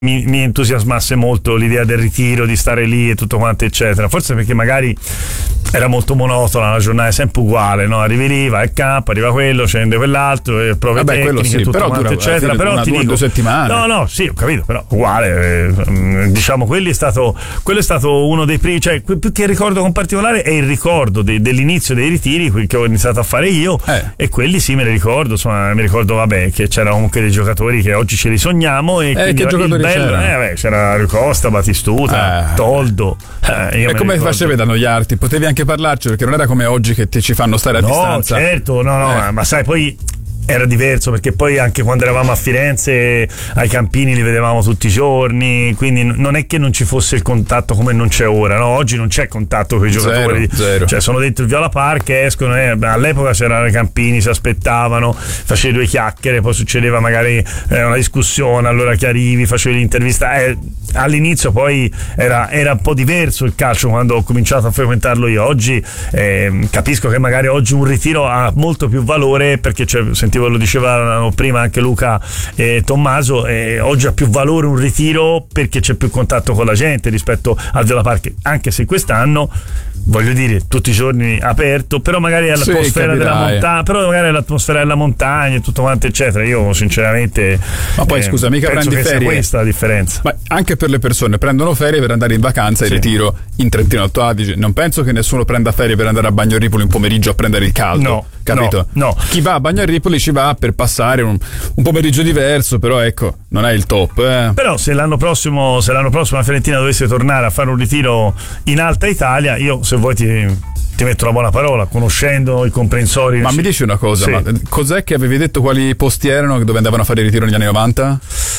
mi entusiasmasse molto l'idea del ritiro, di stare lì e tutto quanto eccetera, forse perché magari era molto monotona, la giornata è sempre uguale, no? Arrivi lì, vai al campo, arriva quello, scende quell'altro, prove tecniche, sì, tutto però quanto eccetera, però ti dico 2 settimane. no sì, ho capito, però uguale, diciamo quello è stato uno dei primi, cioè più che il ricordo con particolare è il ricordo dell'inizio dei ritiri che ho iniziato a fare io, e quelli sì me li ricordo, insomma mi ricordo che c'erano comunque dei giocatori che oggi ce li sogniamo, e quindi che giocatori c'era Rui Costa, Batistuta, Toldo, e come facevi ad annoiarti? Potevi anche parlarci, perché non era come oggi che ci fanno stare a distanza. Certo, ma sai, poi era diverso, perché poi anche quando eravamo a Firenze ai campini li vedevamo tutti i giorni, quindi non è che non ci fosse il contatto come non c'è ora, no? Oggi non c'è contatto con i giocatori, zero. Cioè sono dentro il Viola Park, escono, all'epoca c'erano i campini, si aspettavano, facevi 2 chiacchiere, poi succedeva magari una discussione, allora chiarivi, facevi l'intervista, all'inizio poi era un po' diverso il calcio quando ho cominciato a frequentarlo io. Oggi capisco che magari oggi un ritiro ha molto più valore, perché sentivo, lo dicevano prima anche Luca e Tommaso, oggi ha più valore un ritiro perché c'è più contatto con la gente rispetto al Viola Park, anche se quest'anno, voglio dire, tutti i giorni aperto, però magari è l'atmosfera della montagna, però magari è l'atmosfera della montagna e tutto quanto eccetera. Io sinceramente, ma poi scusa, mica penso prendi che ferie, sia questa la differenza. Ma anche per le persone prendono ferie per andare in vacanza e ritiro in Trentino Alto Adige. Non penso che nessuno prenda ferie per andare a Bagnaripoli un pomeriggio a prendere il caldo, no, capito? No. Chi va a Bagnaripoli ci va per passare un pomeriggio diverso, però ecco, non è il top. Però se l'anno prossimo la Fiorentina dovesse tornare a fare un ritiro in Alta Italia, io, se vuoi, ti metto una buona parola, conoscendo i comprensori. Ma mi dici una cosa, sì. Ma cos'è che avevi detto, quali posti erano dove andavano a fare il ritiro negli anni 90?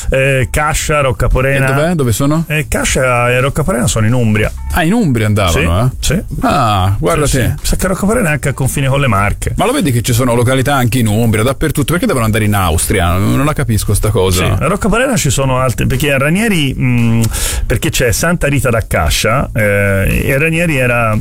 Cascia, Roccaporena. E dov'è? Dove sono? Cascia e Roccaporena sono in Umbria. Ah, in Umbria andavano, Sì. Ah, guarda te. Sa che Roccaporena è anche al confine con le Marche. Ma lo vedi che ci sono località anche in Umbria, dappertutto? Perché devono andare in Austria? Non la capisco sta cosa. Sì, a Roccaporena ci sono altre, perché a Ranieri perché c'è Santa Rita da Cascia, e Ranieri era,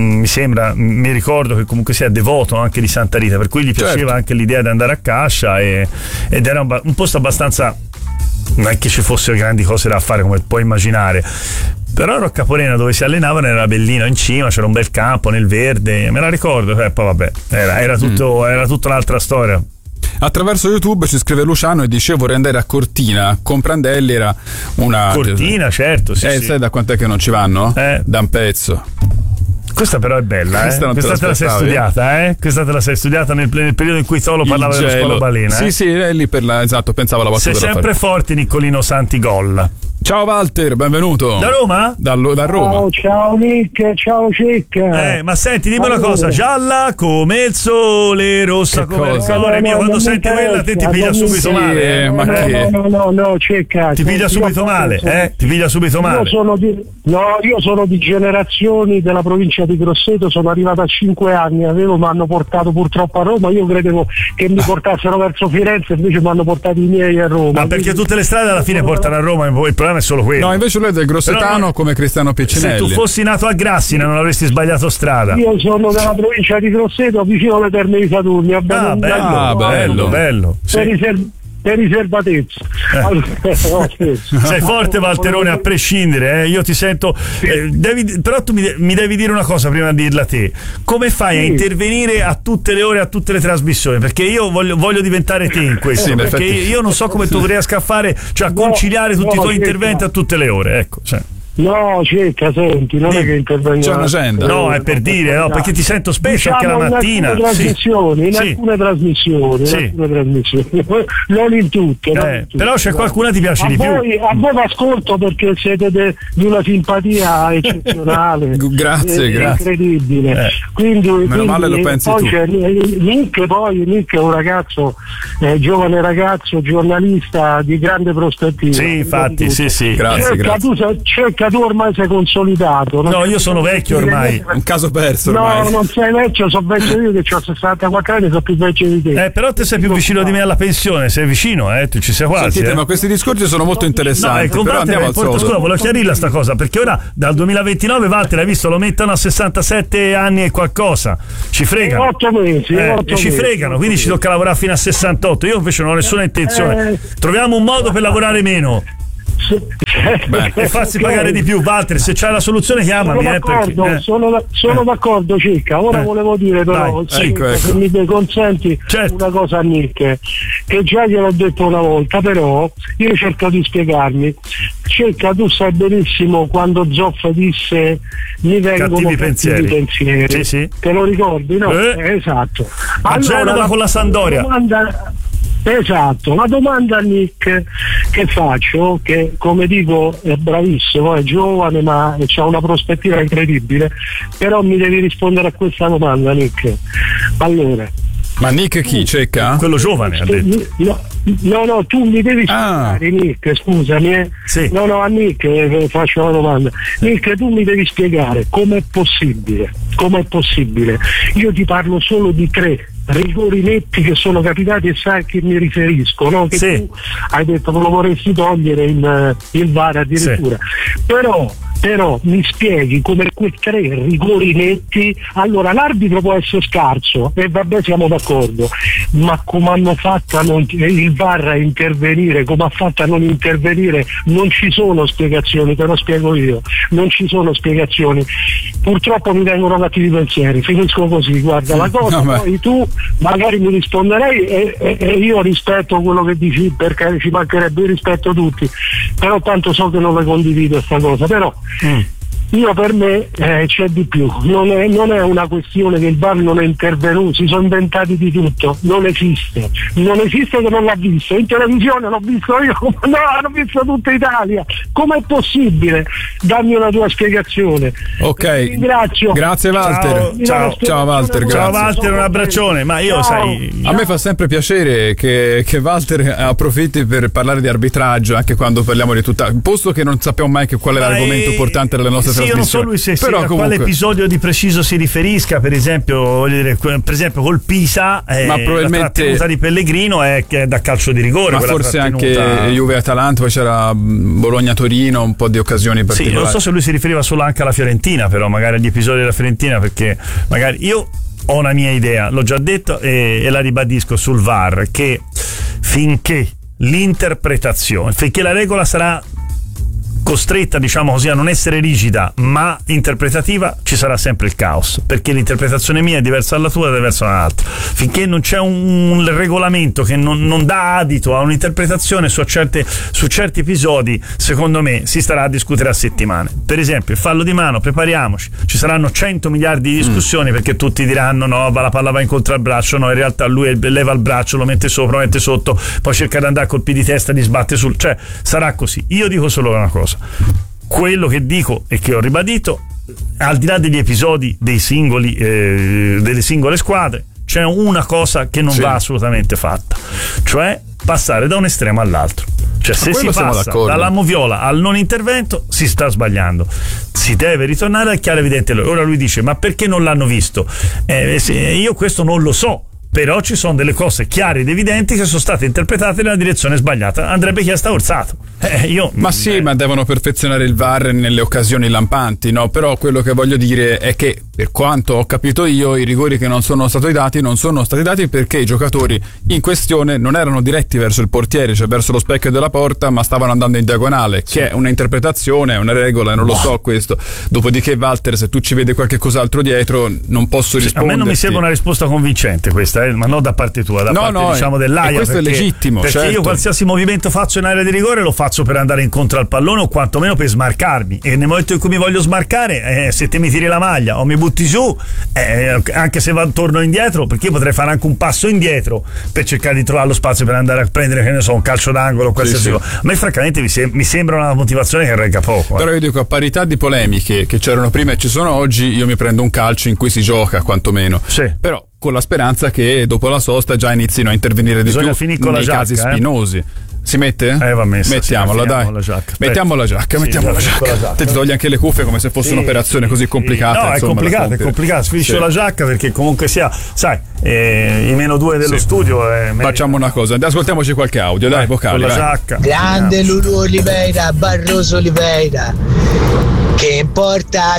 mi ricordo che comunque sia devoto anche di Santa Rita, per cui gli piaceva anche l'idea di andare a Cascia, ed era un posto abbastanza, non è che ci fossero grandi cose da fare come puoi immaginare, però Roccaporena, dove si allenavano, era bellino in cima, c'era un bel campo nel verde, me la ricordo, poi vabbè, era tutta un'altra storia. Attraverso YouTube ci scrive Luciano e dice: vorrei andare a Cortina con Prandelli. Era una Cortina, certo, sì. Sai da quant'è che non ci vanno? Da un pezzo. Questa però è bella, Questa te la sei studiata, Questa te la sei studiata nel periodo in cui Tolo parlava dello Scuola Balena. Sì, è lì esatto, pensavo alla battuta. Sei sempre forte, Niccolino Santi Gol. Ciao Walter, benvenuto. Da Roma? Da Roma. Ciao Nick, ciao Cicca. Ma senti, dimmi una cosa, gialla come il sole, rossa come il colore mio, quando senti quella te ti piglia subito male. No, Cicca. Ti piglia subito male, Ti piglia subito male. Io sono di generazioni della provincia di Grosseto, sono arrivato a 5 anni, mi hanno portato purtroppo a Roma, io credevo che mi portassero verso Firenze, invece mi hanno portato i miei a Roma. Ma perché tutte le strade alla fine portano a Roma, il problema è solo quello. No, invece lui è del grossetano, come Cristiano Piccinelli. Se tu fossi nato a Grassina non avresti sbagliato strada. Io sono della provincia di Grosseto, vicino alle Terme di Saturni. Bello. Per riservatezza. Sei forte, Valterone, a prescindere, io ti sento, però tu mi devi dire una cosa prima di dirla a te: come fai a intervenire a tutte le ore, a tutte le trasmissioni? Perché io voglio diventare te in questo, perché io non so come tu riesca a fare, cioè a conciliare tutti i tuoi interventi a tutte le ore, ecco. No, Cicca, senti, non è che intervengo. C'è un'agenda. No, è per dire, perché ti sento spesso, anche la mattina. In alcune trasmissioni, non in tutte. Però c'è qualcuna ti piace di più. A voi l'ascolto perché siete di una simpatia eccezionale. Grazie. Incredibile. Quindi male lo pensi poi tu. C'è Nick è un ragazzo, giovane ragazzo, giornalista di grande prospettiva. Sì, infatti, sì. Grazie. Tu ormai sei consolidato. No, io sono vecchio ormai. Un caso perso ormai. No, non sei vecchio, sono vecchio io che ho 64 anni, sono più vecchio di te. Però te sei più vicino di me alla pensione, sei vicino, tu ci sei quasi. Sentite, ma questi discorsi sono molto interessanti. Però andiamo al solito. Scusa, volevo chiarirla sta cosa, perché ora dal 2029 Walter, hai visto, lo mettono a 67 anni e qualcosa. Ci fregano. 8 mesi. Ci fregano, quindi ci tocca lavorare fino a 68. Io invece non ho nessuna intenzione. Troviamo un modo per lavorare meno. e farsi pagare di più. Walter, se c'hai la soluzione chiamami. Sono d'accordo, Cicca. Ora volevo dire però, se mi consenti una cosa a Nick, che già gliel'ho detto una volta, però io cerco di spiegarmi. Cicca, tu sai benissimo quando Zoff disse mi vengono cattivi pensieri. Sì. Te lo ricordi, no? Esatto. A Genova con la Sampdoria. Esatto, la domanda a Nick che faccio, che come dico è bravissimo, è giovane ma ha una prospettiva incredibile, però mi devi rispondere a questa domanda, Nick. Allora, ma Nick chi? Cecca? Quello giovane, ha detto. No, tu mi devi spiegare, Nick, scusami. Sì. No, a Nick faccio una domanda. Nick, tu mi devi spiegare com'è possibile. Io ti parlo solo di 3 rigori netti che sono capitati e sai a che mi riferisco, no? Che tu hai detto che lo vorresti togliere il VAR addirittura. Però mi spieghi come quei 3 rigori netti. Allora l'arbitro può essere scarso e vabbè, siamo d'accordo, ma come hanno fatto il VAR a intervenire, come ha fatto a non intervenire? Non ci sono spiegazioni, te lo spiego io, non ci sono spiegazioni. Purtroppo mi vengono cattivi pensieri, finisco così, guarda la cosa. Poi tu magari mi risponderei e io rispetto quello che dici, perché ci mancherebbe, io rispetto tutti, però tanto so che non le condivido sta cosa, però io per me c'è di più, non è una questione che il VAR non è intervenuto, si sono inventati di tutto, non esiste che non l'ha visto, in televisione l'ho visto io, no, l'ho visto tutta Italia, com'è possibile? Dammi una tua spiegazione. Ok, ti ringrazio. Grazie Walter. Ciao Walter, grazie. Ciao Walter, un abbraccione. Ma io a me fa sempre piacere che Walter approfitti per parlare di arbitraggio anche quando parliamo di tutta, posto che non sappiamo mai qual è l'argomento importante delle nostre trasmissioni. Io non so lui però comunque, quale episodio di preciso si riferisca, per esempio col Pisa, ma probabilmente la trattenuta di Pellegrino è da calcio di rigore, ma forse anche Juve-Atalanta, poi c'era Bologna-Torino, un po' di occasioni particolari. Sì, non so se lui si riferiva solo anche alla Fiorentina, però magari agli episodi della Fiorentina, perché magari io ho una mia idea, l'ho già detto e la ribadisco sul VAR, che finché la regola sarà costretta, diciamo così, a non essere rigida ma interpretativa, ci sarà sempre il caos, perché l'interpretazione mia è diversa dalla tua, è diversa dall'altra. Finché non c'è un regolamento che non dà adito a un'interpretazione su certi episodi, secondo me si starà a discutere a settimane. Per esempio il fallo di mano, prepariamoci, ci saranno 100 miliardi di discussioni, perché tutti diranno no, la palla va incontro al braccio, no, in realtà lui leva il braccio, lo mette sopra, lo mette sotto, poi cerca di andare a colpi di testa, di sbatte cioè sarà così. Io dico solo una cosa, quello che dico e che ho ribadito, al di là degli episodi dei singoli delle singole squadre, c'è una cosa che non va assolutamente fatta, cioè passare da un estremo all'altro. Cioè se si passa dalla moviola al non intervento si sta sbagliando, si deve ritornare al chiaro evidente. Ora lui dice ma perché non l'hanno visto? Io questo non lo so, però ci sono delle cose chiare ed evidenti che sono state interpretate nella direzione sbagliata. Andrebbe chiesta Orsato. Ma devono perfezionare il VAR nelle occasioni lampanti, no? Però quello che voglio dire è che, per quanto ho capito io, i rigori che non sono stati dati perché i giocatori in questione non erano diretti verso il portiere, cioè verso lo specchio della porta, ma stavano andando in diagonale, che è una interpretazione, è una regola, non lo so questo. Dopodiché, Walter, se tu ci vedi qualche cos'altro dietro, non posso rispondere. A me non mi sembra una risposta convincente questa, ma non da parte tua, diciamo dell'AIA, questo perché, è legittimo, perché io qualsiasi movimento faccio in area di rigore lo faccio per andare incontro al pallone o quantomeno per smarcarmi, e nel momento in cui mi voglio smarcare, se te mi tiri la maglia o mi butti giù, anche se torno indietro, perché io potrei fare anche un passo indietro per cercare di trovare lo spazio per andare a prendere, che ne so, un calcio d'angolo o qualsiasi cosa. A me francamente mi sembra una motivazione che regga poco. Però io dico, a parità di polemiche che c'erano prima e ci sono oggi, io mi prendo un calcio in cui si gioca quantomeno. Però con la speranza che dopo la sosta già inizino a intervenire di più nei casi spinosi. Si mette? Va messa. Mettiamola, dai. Mettiamo la giacca. Te ti togli anche le cuffie come se fosse un'operazione così complicata. No, insomma, è complicato. Sfinisce la giacca perché comunque sia, sai, i -2 dello studio. Facciamo una cosa, ascoltiamoci qualche audio, dai, vocali. Con la giacca. Grande Lulu Oliveira, Barroso Oliveira. Che importa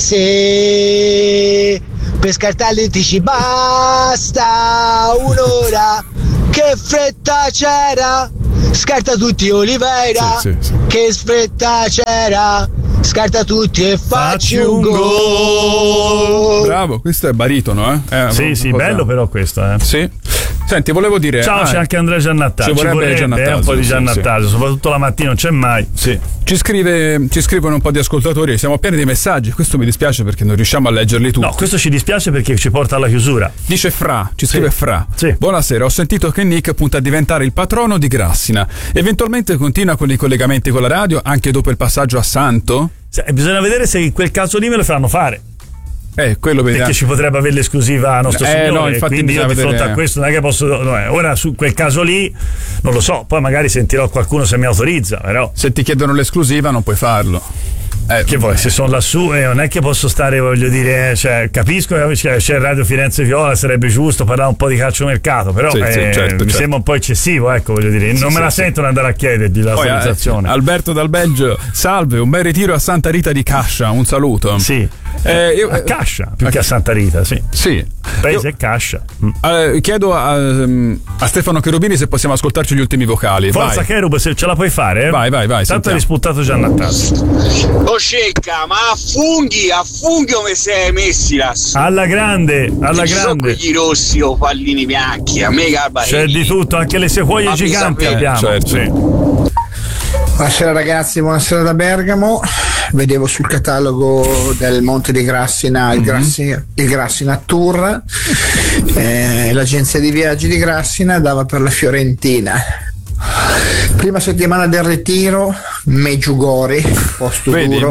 se per scartarli dici basta un'ora, che fretta c'era, scarta tutti Oliveira, Sì. che fretta c'era, scarta tutti e facci un gol. Bravo, questo è baritono, Sì, bello però questo, Sì. Senti, volevo dire. Ciao, c'è anche Andrea Giannattasio. Ci vorrebbe Giannattasio, un po' di sì, Giannattasio, soprattutto la mattina non c'è mai. Sì. Ci scrivono un po' di ascoltatori, siamo pieni di messaggi, questo mi dispiace perché non riusciamo a leggerli tutti. No, questo ci dispiace perché ci porta alla chiusura. Dice Fra, ci scrive Fra. Sì. Buonasera, ho sentito che Nick punta a diventare il patrono di Grassina. Eventualmente continua con i collegamenti con la radio anche dopo il passaggio a Santo? Bisogna vedere se in quel caso lì me lo faranno fare. Quello vediamo. Perché ci potrebbe avere l'esclusiva a nostro signore. No, infatti quindi io di fronte vedere. a questo non è che posso. Ora su quel caso lì non lo so, poi magari sentirò qualcuno se mi autorizza, però. Se ti chiedono l'esclusiva non puoi farlo. Che poi se sono lassù non è che posso stare, voglio dire, capisco che c'è Radio Firenze Viola, sarebbe giusto parlare un po' di calciomercato, però certo. mi sembra un po' eccessivo, voglio dire, non me la sentono andare a chiedergli l'autorizzazione. Alberto Dal Belgio, salve, un bel ritiro a Santa Rita di Cascia, un saluto. Sì. A Cascia più che a Santa Rita, sì. Paese è Cascia. Chiedo a Stefano Cherubini se possiamo ascoltarci gli ultimi vocali. Forza Cherub, se ce la puoi fare. Vai. Tanto hai risputato Giannattasio. Scecca, ma a funghi come sei messi lassù? Alla grande. Sono quelli rossi o pallini bianchi, a me Garbarelli. C'è di tutto, anche le sequoie giganti abbiamo. Certo. Sì. Buonasera ragazzi, buonasera da Bergamo. Vedevo sul catalogo del Monte di Grassina il Grassina Tour. L'agenzia di viaggi di Grassina dava per la Fiorentina. Prima settimana del ritiro, Meggiugori, posto duro,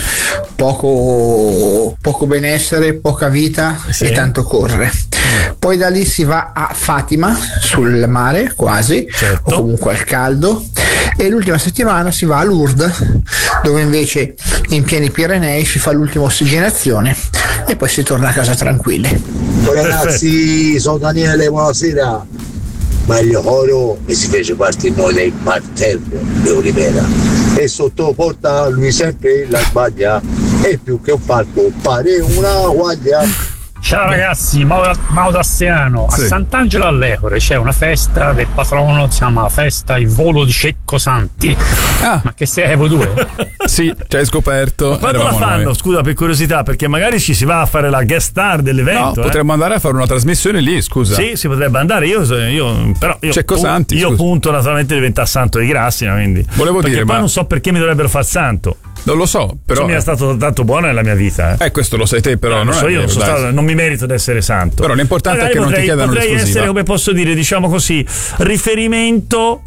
poco benessere, poca vita e tanto corre. Poi da lì si va a Fatima, sul mare quasi, o comunque al caldo, e l'ultima settimana si va a Lourdes, dove invece in pieni Pirenei si fa l'ultima ossigenazione e poi si torna a casa tranquilli. Ragazzi, sono Daniele, buonasera. Maglio Oro e si fece parte del martello di Olivera e sotto porta lui sempre la sbaglia e più che un falco pare una guaglia. Ciao ragazzi, Mauro Dassiano. A Sant'Angelo all'Ecore c'è una festa del patrono, si chiama Festa Il Volo di Cecco Santi. Ma che sei Evo 2? Sì, ci hai scoperto. Ma quando la fanno? Noi. Scusa, per curiosità, perché magari ci si va a fare la guest star dell'evento. No, potremmo andare a fare una trasmissione lì, scusa. Sì, si potrebbe andare. Io Cecco Santi, io punto naturalmente a diventare santo di Grassina, quindi. Volevo dire, poi ma non so perché mi dovrebbero far santo. Non lo so, però. Mi è stato tanto buono nella mia vita. Questo lo sai te, però. Non so, io non mi merito di essere santo. Però l'importante è che non ti chiedano l'esclusiva. Potrei essere, come posso dire, diciamo così, riferimento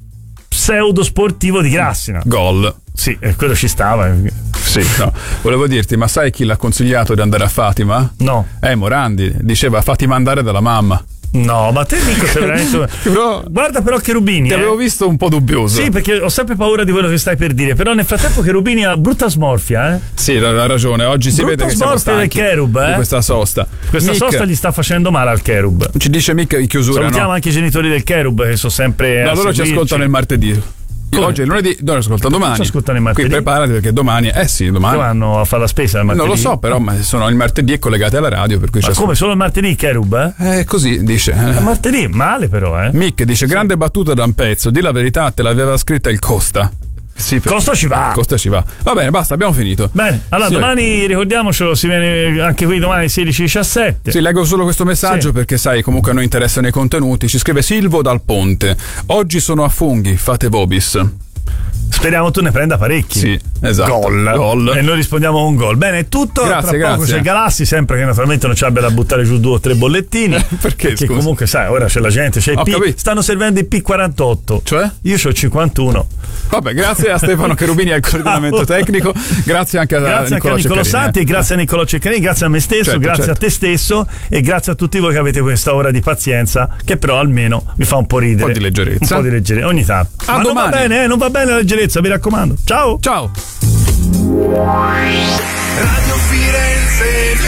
pseudo sportivo di Grassina. Gol. Sì, quello ci stava. Sì, no. Volevo dirti, ma sai chi l'ha consigliato di andare a Fatima? No. Morandi. Diceva a Fatima andare dalla mamma. No, ma te dico sei veramente. Guarda però Cherubini. Ti avevo visto un po' dubbioso. Sì, perché ho sempre paura di quello che stai per dire. Però nel frattempo Cherubini ha brutta smorfia, Sì, ha ragione. Oggi si vede che siamo stanchi del Cherub, di questa sosta. Questa sosta gli sta facendo male al Cherub. Ci dice Mick in chiusura. Salutiamo anche i genitori del Cherub che sono sempre. No, loro ci ascoltano il martedì. Oggi è lunedì, noi ascoltano domani. Ci ascoltano il martedì. Qui preparati perché domani. Domani. Vanno a fare la spesa il martedì. Non lo so, però ma sono il martedì e collegati alla radio. Per cui ma come solo il martedì Cherub? Così dice. Il martedì, male però, Mick dice: grande battuta da un pezzo. Di la verità, te l'aveva scritta il Costa. Sì, Costa ci va. Va bene, basta, abbiamo finito. Bene, allora domani ricordiamocelo, si viene anche qui domani 16-17. Sì, leggo solo questo messaggio perché sai, comunque a noi interessano i contenuti. Ci scrive Silvo dal Ponte. Oggi sono a funghi, fate vobis. Speriamo tu ne prenda parecchi. Sì, esatto. Gol. E noi rispondiamo con gol. Bene, è tutto. Grazie, tra poco c'è Galassi, sempre che naturalmente non ci abbia da buttare giù 2 o 3 bollettini. Perché comunque sai, ora c'è la gente, c'è stanno servendo i P48. Cioè? Io c'ho 51. Vabbè, grazie a Stefano Cherubini al coordinamento tecnico. Grazie anche a Nicolò Santi, grazie a Niccolò Ceccarini, grazie a me stesso, grazie a te stesso e grazie a tutti voi che avete questa ora di pazienza, che però almeno vi fa un po' ridere. Un po' di leggerezza. Ogni tanto. A ma domani. Non va bene la leggerezza, mi raccomando. Ciao. Ciao. Radio Firenze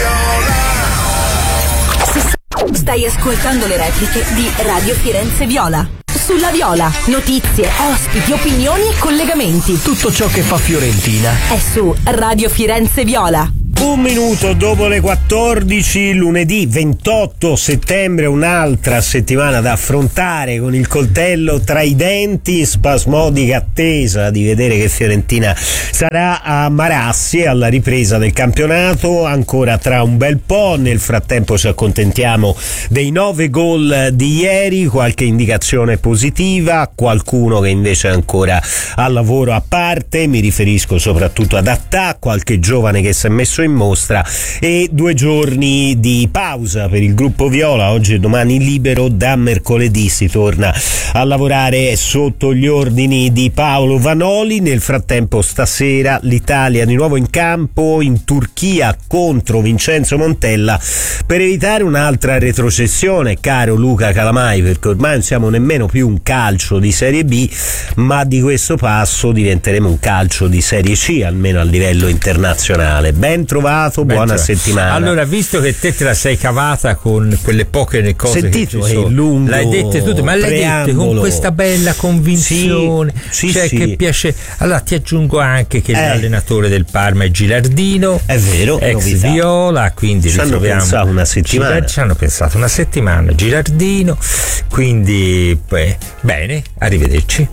Viola. Stai ascoltando le repliche di Radio Firenze Viola. Sulla Viola, notizie, ospiti, opinioni e collegamenti. Tutto ciò che fa Fiorentina è su Radio Firenze Viola. Un minuto dopo le 14, lunedì 28 settembre, un'altra settimana da affrontare con il coltello tra i denti, spasmodica attesa di vedere che Fiorentina sarà a Marassi alla ripresa del campionato, ancora tra un bel po'. Nel frattempo ci accontentiamo dei 9 gol di ieri, qualche indicazione positiva, qualcuno che invece è ancora al lavoro a parte, mi riferisco soprattutto ad Attà, qualche giovane che si è messo in mostra, e 2 giorni di pausa per il gruppo viola. Oggi e domani libero, da mercoledì si torna a lavorare sotto gli ordini di Paolo Vanoli. Nel frattempo stasera l'Italia di nuovo in campo in Turchia contro Vincenzo Montella per evitare un'altra retrocessione, caro Luca Calamai, perché ormai non siamo nemmeno più un calcio di Serie B, ma di questo passo diventeremo un calcio di Serie C, almeno a livello internazionale. Ben trovato, buona settimana. Allora, visto che te la sei cavata con quelle poche cose, sentito che ci sono, lungo, l'hai dette tutte, ma l'hai dette con questa bella convinzione, cioè che piace. Allora ti aggiungo anche che l'allenatore del Parma è Gilardino, è vero, ex novità. Viola, quindi ci hanno pensato una settimana. Ci hanno pensato una settimana, Gilardino, quindi bene, arrivederci.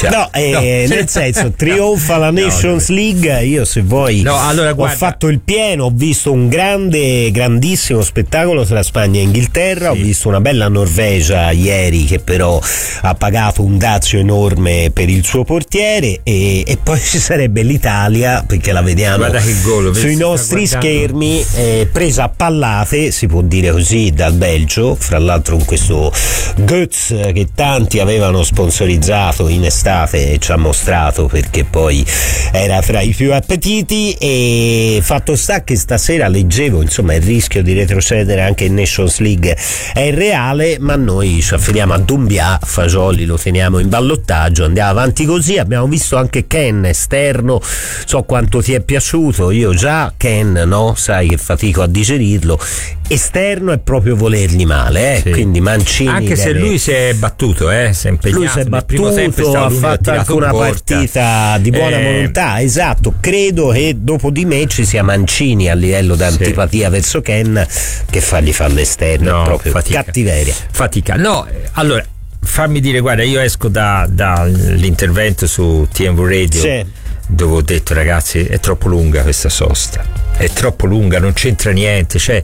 Nel senso, trionfa la Nations League. Io, se vuoi, ho fatto il pieno, ho visto un grandissimo spettacolo tra Spagna e Inghilterra, ho visto una bella Norvegia ieri che però ha pagato un dazio enorme per il suo portiere, e poi ci sarebbe l'Italia, perché la vediamo sui nostri schermi, presa a pallate, si può dire così, dal Belgio, fra l'altro con questo Götze che tanti avevano sponsorizzato in estate e ci ha mostrato perché poi era fra i più appetiti. E fatto sta che stasera leggevo, insomma, il rischio di retrocedere anche in Nations League è reale, ma noi ci affidiamo a Doumbia, Fagioli lo teniamo in ballottaggio, andiamo avanti così. Abbiamo visto anche Ken esterno, so quanto ti è piaciuto, io già Ken, no? Sai che fatico a digerirlo, esterno è proprio volergli male, quindi Mancini anche se lui si è battuto, si è impegnato, lui si è battuto, ha fatto anche una partita di buona volontà, esatto. Credo che dopo di me ci sia Mancini a livello di antipatia verso Ken, che fargli fare l'esterno, proprio cattiveria, fatica. No, allora fammi dire, guarda, io esco dall'intervento su TMV Radio dove ho detto, ragazzi, è troppo lunga questa sosta, è troppo lunga, non c'entra niente, cioè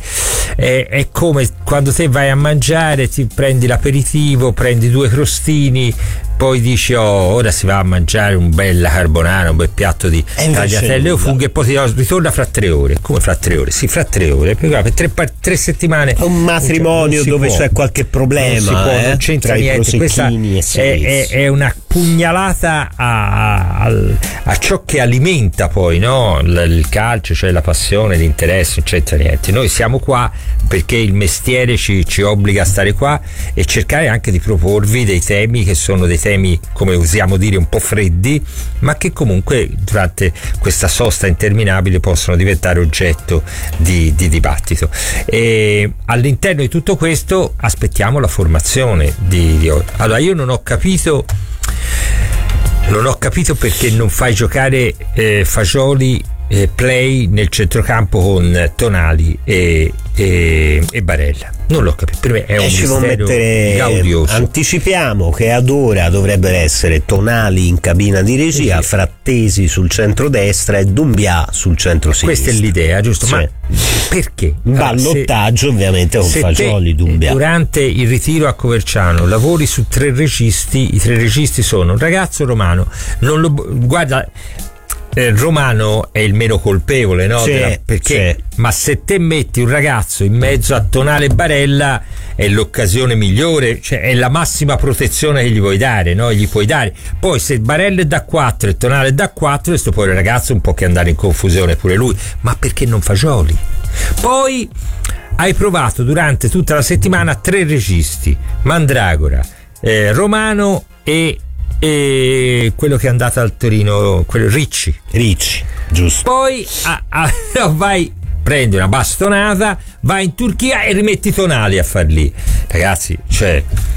è come quando te vai a mangiare, ti prendi l'aperitivo, prendi 2 crostini, poi dici ora si va a mangiare un bella carbonara, un bel piatto di tagliatelle o funghi, e poi ti ritorna fra 3 ore. Come fra 3 ore? Sì, fra 3 ore, per 3 settimane. Un matrimonio dove c'è qualche problema, non c'entra niente. Questa è una pugnalata a ciò che alimenta poi, no? Il calcio, cioè la passione, l'interesse, non c'entra niente. Noi siamo qua perché il mestiere ci obbliga a stare qua e cercare anche di proporvi dei temi che sono dei temi, come usiamo dire, un po' freddi, ma che comunque durante questa sosta interminabile possono diventare oggetto di dibattito. E all'interno di tutto questo aspettiamo la formazione di allora, io non ho capito perché non fai giocare Fagioli play nel centrocampo con Tonali e Barella. Non l'ho capito, per me è un mistero gaudioso. Anticipiamo che ad ora dovrebbero essere Tonali in cabina di regia, Frattesi sul centrodestra e Doumbia sul centrosinistra. Questa è l'idea, giusto? Ma perché? Ballottaggio ovviamente con Fagioli, Doumbia. Durante il ritiro a Coverciano lavori su 3 registi, i 3 registi sono un ragazzo romano, guarda, Romano è il meno colpevole, no? Ma se te metti un ragazzo in mezzo a Tonale e Barella è l'occasione migliore, cioè è la massima protezione che gli puoi dare, no? Gli puoi dare. Poi se Barella è da 4 e Tonale è da 4, questo poi il ragazzo un po' che andare in confusione pure lui, ma perché non Fagioli? Poi hai provato durante tutta la settimana 3 registi, Mandragora, Romano e quello che è andato al Torino, quello Ricci, giusto. Poi prendi una bastonata, vai in Turchia e rimetti Tonali a far lì, ragazzi, cioè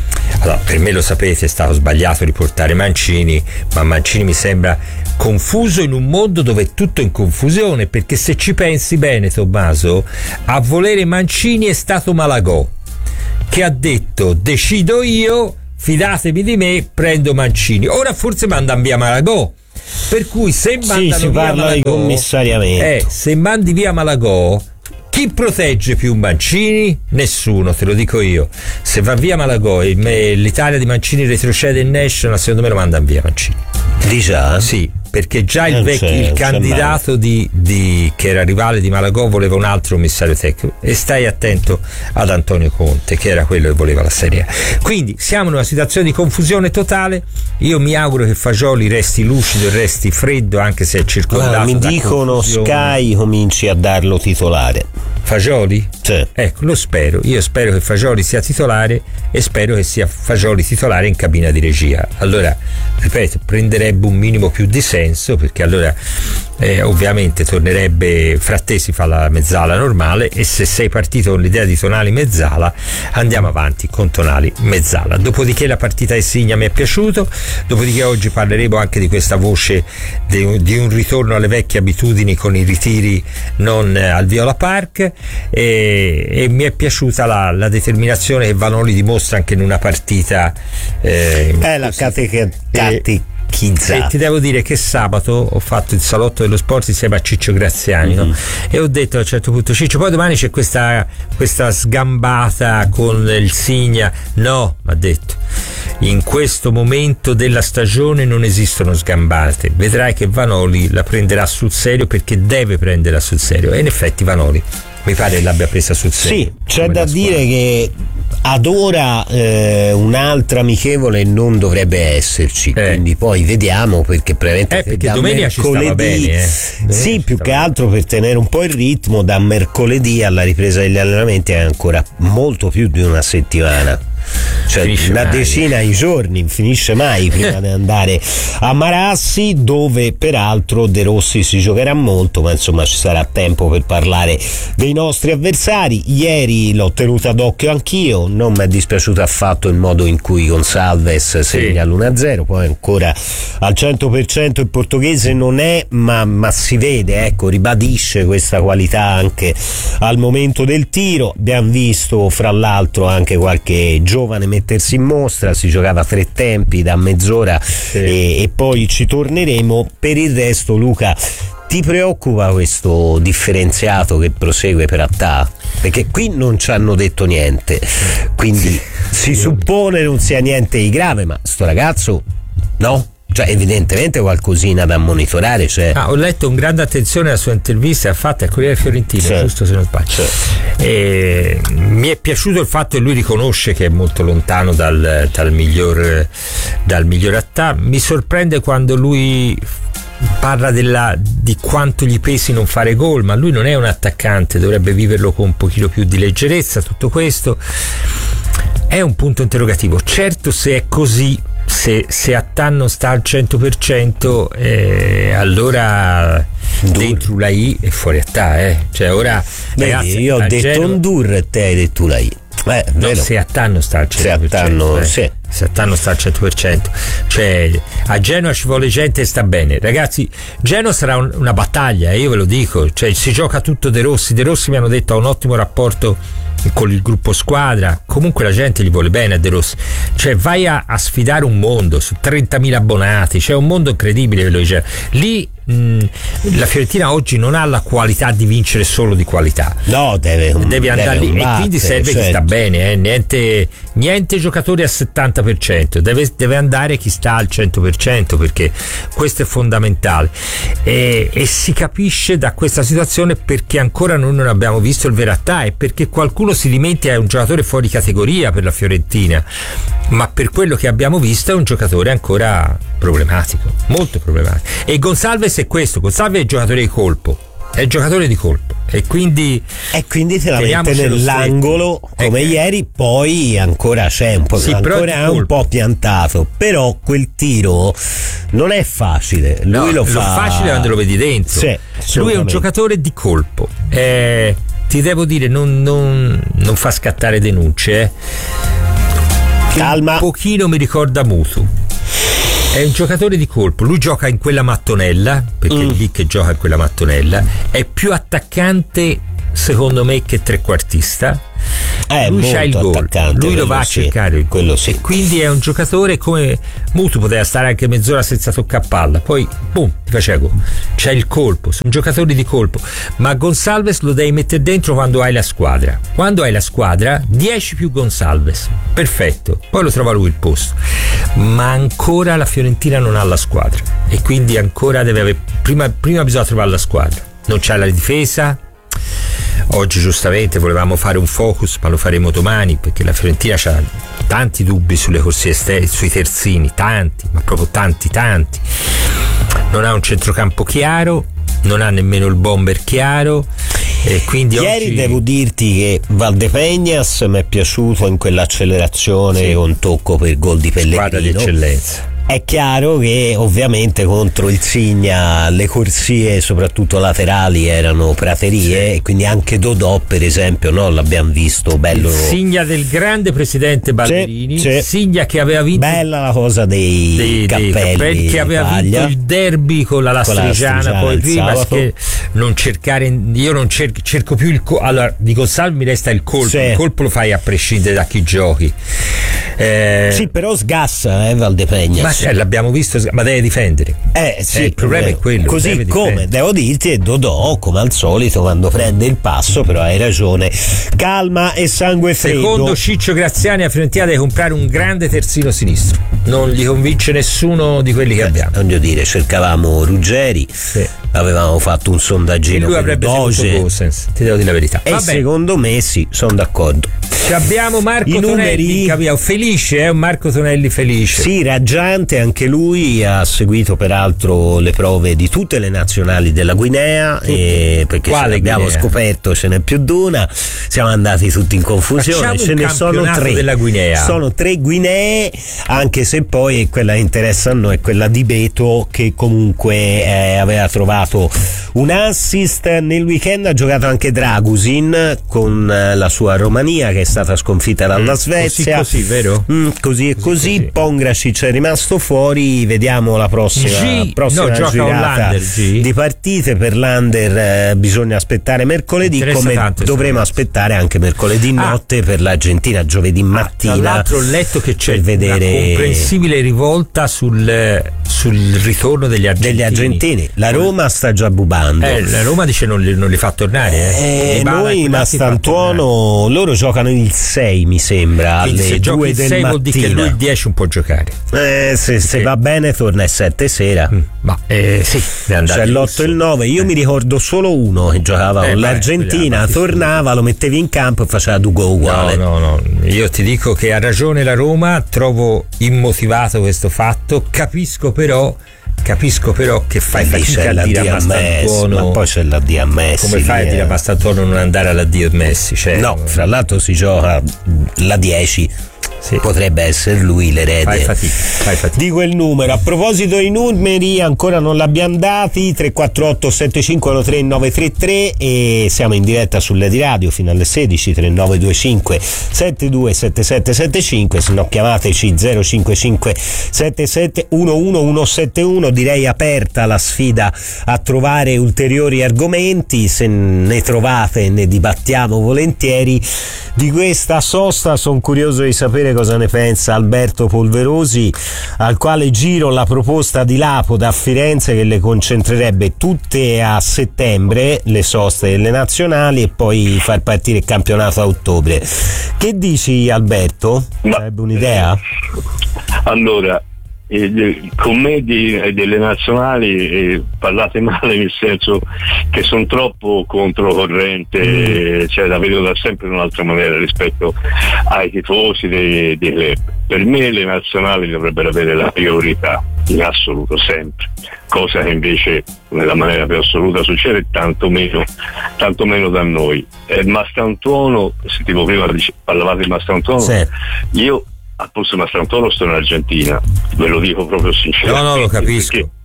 Allora, per me lo sapete, è stato sbagliato riportare Mancini, ma Mancini mi sembra confuso in un mondo dove è tutto in confusione, perché se ci pensi bene, Tommaso, a volere Mancini è stato Malagò, che ha detto decido io, fidatevi di me, prendo Mancini. Ora forse mandano via Malagò, per cui se mandano si via parla Malagò, di commissariamento. se mandi via Malagò, chi protegge più Mancini? Nessuno, te lo dico io. Se va via Malagò e l'Italia di Mancini retrocede in National, secondo me lo mandano via Mancini. Di già? Sì, perché già il candidato che era rivale di Malagò voleva un altro commissario tecnico, e stai attento ad Antonio Conte, che era quello che voleva la Serie A. Quindi siamo in una situazione di confusione totale. Io mi auguro che Fagioli resti lucido e resti freddo, anche se è circondato mi da dicono confusione. Sky cominci a darlo titolare. Fagioli? Sì. Ecco, lo spero. Io spero che Fagioli sia titolare e spero che sia Fagioli titolare in cabina di regia. Allora, ripeto, prenderebbe un minimo più di senso, perché allora ovviamente tornerebbe Frattesi, fa la mezzala normale, e se sei partito con l'idea di Tonali mezzala, andiamo avanti con Tonali mezzala. Dopodiché la partita di Signa mi è piaciuto, dopodiché oggi parleremo anche di questa voce di un ritorno alle vecchie abitudini con i ritiri non al Viola Park, e mi è piaciuta la determinazione che Vanoli dimostra anche in una partita la e ti devo dire che sabato ho fatto il salotto dello sport insieme a Ciccio Graziani, no? E ho detto a un certo punto: Ciccio, poi domani c'è questa sgambata con il Signa. No, mi ha detto, in questo momento della stagione non esistono sgambate, vedrai che Vanoli la prenderà sul serio, perché deve prenderla sul serio, e in effetti Vanoli mi pare l'abbia presa sul serio. Sì, c'è da dire che ad ora un'altra amichevole non dovrebbe esserci, quindi poi vediamo, perché perché domenica ci stava bene, sì, più che altro per tenere un po' il ritmo. Da mercoledì alla ripresa degli allenamenti è ancora molto più di una settimana, cioè una decina di giorni, finisce mai prima di andare a Marassi, dove peraltro De Rossi si giocherà molto, ma insomma ci sarà tempo per parlare dei nostri avversari. Ieri l'ho tenuta d'occhio anch'io, non mi è dispiaciuto affatto il modo in cui Gonçalves segna l'1-0, poi ancora al 100% il portoghese non è, ma si vede, ecco, ribadisce questa qualità anche al momento del tiro. Abbiamo visto fra l'altro anche qualche giovane mettersi in mostra, si giocava a 3 tempi da mezz'ora, e poi ci torneremo. Per il resto, Luca, ti preoccupa questo differenziato che prosegue per Attà? Perché qui non ci hanno detto niente, quindi si suppone non sia niente di grave, ma sto ragazzo no? Cioè evidentemente qualcosina da monitorare c'è. Ho letto con grande attenzione la sua intervista, ha fatto a Corriere Fiorentino, giusto se non sbaglio. E mi è piaciuto il fatto che lui riconosce che è molto lontano dal miglior Attà. Mi sorprende quando lui parla di quanto gli pesi non fare gol, ma lui non è un attaccante, dovrebbe viverlo con un pochino più di leggerezza. Tutto questo è un punto interrogativo. Certo, se è così, se Attà non sta al 100%, allora dentro Ulai e fuori Attà, cioè ora ragazzi, io ho detto Ndur e te hai detto Ulai. No, se Attà non sta al 100%, se Attà non sta al 100%, cioè a Genoa ci vuole gente e sta bene, ragazzi. Genoa sarà una battaglia, io ve lo dico, cioè si gioca tutto. De Rossi mi hanno detto ha un ottimo rapporto con il gruppo squadra, comunque la gente gli vuole bene a De Rossi, cioè vai a sfidare un mondo su 30.000 abbonati, c'è un mondo incredibile lì. La Fiorentina oggi non ha la qualità di vincere solo di qualità, no, deve andare lì, e quindi serve chi sta bene, niente giocatori al 70%, deve andare chi sta al 100%, perché questo è fondamentale, e si capisce da questa situazione perché ancora noi non abbiamo visto il Attà, e perché qualcuno si dimentica è un giocatore fuori categoria per la Fiorentina, ma per quello che abbiamo visto è un giocatore ancora problematico, molto problematico. E Gonçalves è questo, Gonçalves è il giocatore di colpo, e quindi te la mette nell'angolo come ieri. Poi ancora c'è un po', ancora è un po' piantato, però quel tiro non è facile, lui lo fa facile quando lo vedi dentro. Lui è un giocatore di colpo, ti devo dire, non fa scattare denunce, Calma. Un pochino mi ricorda Mutu. È un giocatore di colpo, lui gioca in quella mattonella, perché è lì che gioca in quella mattonella, è più attaccante secondo me che trequartista. Lui c'ha il gol, lui lo va a cercare il gol, e quindi è un giocatore come Mutu, poteva stare anche mezz'ora senza toccare palla, poi boom, ti faceva gol. C'ha il colpo, sono giocatori di colpo, ma Gonçalves lo devi mettere dentro quando hai la squadra. Quando hai la squadra 10 più Gonçalves, perfetto, poi lo trova lui il posto, ma ancora la Fiorentina non ha la squadra e quindi ancora deve avere prima bisogna trovare la squadra, non c'ha la difesa. Oggi giustamente volevamo fare un focus, ma lo faremo domani, perché la Fiorentina ha tanti dubbi sulle corsie esterne, sui terzini, tanti, ma proprio tanti. Non ha un centrocampo chiaro, non ha nemmeno il bomber chiaro, e quindi ieri oggi... devo dirti che Valdepeñas mi è piaciuto in quell'accelerazione con tocco per gol di Pellegrino, squadra di eccellenza. È chiaro che ovviamente contro il Signa le corsie soprattutto laterali erano praterie, e quindi anche Dodò per esempio, no? L'abbiamo visto bello, il Signa del grande presidente Ballerini, Signa che aveva vinto, bella la cosa dei cappelli, che aveva vinto il derby con la Lastrigiana poi prima, che non cercare, io non cerco più allora di Gonçalves mi resta il colpo, il colpo lo fai a prescindere da chi giochi, sì, però sgassa Valdepeñas. Ma l'abbiamo visto, ma deve difendere. Sì, il problema è quello. Così come devo dirti, Dodò, come al solito, quando prende il passo, però hai ragione. Calma e sangue freddo. Secondo Ciccio Graziani, a Fiorentina deve comprare un grande terzino sinistro. Non gli convince nessuno di quelli che abbiamo. Voglio dire, cercavamo Ruggeri, avevamo fatto un sondaggino. E lui avrebbe seguito Gosens, ti devo dire la verità. E secondo me sì, sono d'accordo. Abbiamo Marco Tonelli, felice, un Marco Tonelli felice. Sì, raggiante, anche lui ha seguito peraltro le prove di tutte le nazionali della Guinea, perché abbiamo scoperto ce n'è più di una, siamo andati tutti in confusione. Ce ne sono 3 della Guinea. Sono 3 Guinee, anche se poi quella che interessa a noi è quella di Beto, che comunque aveva trovato un assist. Nel weekend ha giocato anche Dragusin con la sua Romania, che è stata sconfitta dalla Svezia. Così, vero? Così e così. Pongracic è rimasto fuori. Vediamo la prossima girata di partite. Per l'Under bisogna aspettare mercoledì, come dovremo aspettare anche mercoledì notte per l'Argentina, giovedì mattina. Tra l'altro ho letto che c'è vedere una comprensibile rivolta sul ritorno degli argentini. La Roma sta già bubando. La Roma dice non li fa tornare. Noi Mastantuono, loro giocano il 6 mi sembra. Quindi alle se 2 il del 6 mattino. vuol dire che lui il 10 non può giocare. Se va bene torna alle 7 sera. Ma sì, c'è l'8 e il 9. Io mi ricordo solo uno che giocava con l'Argentina, tornava, lo mettevi in campo e faceva due gol uguale. No, io ti dico che ha ragione la Roma, trovo immotivato questo fatto, capisco però che fai fatica a dire a Mastantuono, ma poi c'è l'addio a Messi. Come fai a dire a Mastantuono non andare all'addio a Messi? No, fra l'altro si gioca la 10. Potrebbe essere lui l'erede. Fai fatica. Di quel numero. A proposito dei numeri, ancora non l'abbiamo dati: 348 7513 933, e siamo in diretta sulle di radio fino alle 16. 3925 727775, se no chiamateci 055 77 11171. Direi aperta la sfida a trovare ulteriori argomenti, se ne trovate ne dibattiamo volentieri. Di questa sosta sono curioso di sapere cosa ne pensa Alberto Polverosi, al quale giro la proposta di Lapo da Firenze, che le concentrerebbe tutte a settembre, le soste delle nazionali, e poi far partire il campionato a ottobre. Che dici, Alberto? Sarebbe un'idea? Allora, con me delle nazionali parlate male, nel senso che sono troppo controcorrente, cioè la vedo da sempre in un'altra maniera rispetto ai tifosi dei club. Per me le nazionali dovrebbero avere la priorità in assoluto sempre, cosa che invece nella maniera più assoluta succede tanto meno da noi. Mastantuono, sentivo prima parlavate di Mastantuono, io al posto di Mastantuono sto in Argentina, ve lo dico proprio sinceramente. No, lo capisco.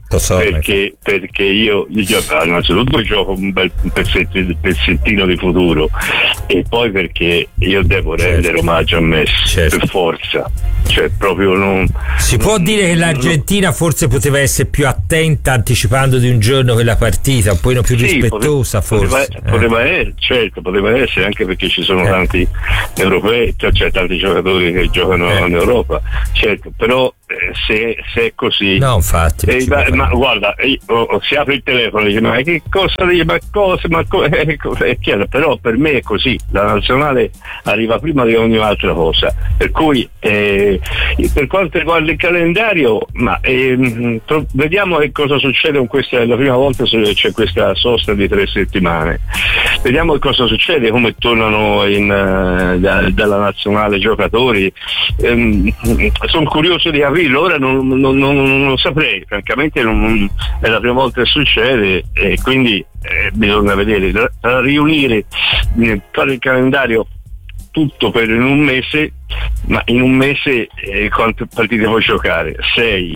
perché io innanzitutto gioco un bel pezzettino di futuro, e poi perché io devo rendere omaggio a Messi, per forza, cioè proprio non si può dire che l'Argentina forse poteva essere più attenta anticipando di un giorno quella partita, un po' più rispettosa, poteva essere, anche perché ci sono tanti europei, cioè tanti giocatori che giocano in Europa, certo, però se è così, no, infatti, ma guarda, si apre il telefono e dice ma che cosa dice, è chiaro, però per me è così, la nazionale arriva prima di ogni altra cosa, per cui per quanto riguarda il calendario, vediamo che cosa succede con questa, è la prima volta c'è questa sosta di 3 settimane, vediamo che cosa succede, come tornano dalla nazionale giocatori, sono curioso di capire. Ora non lo saprei, francamente è la prima volta che succede, e quindi bisogna vedere, riunire, fare il calendario tutto per in un mese, ma in un mese quante partite puoi giocare? 6,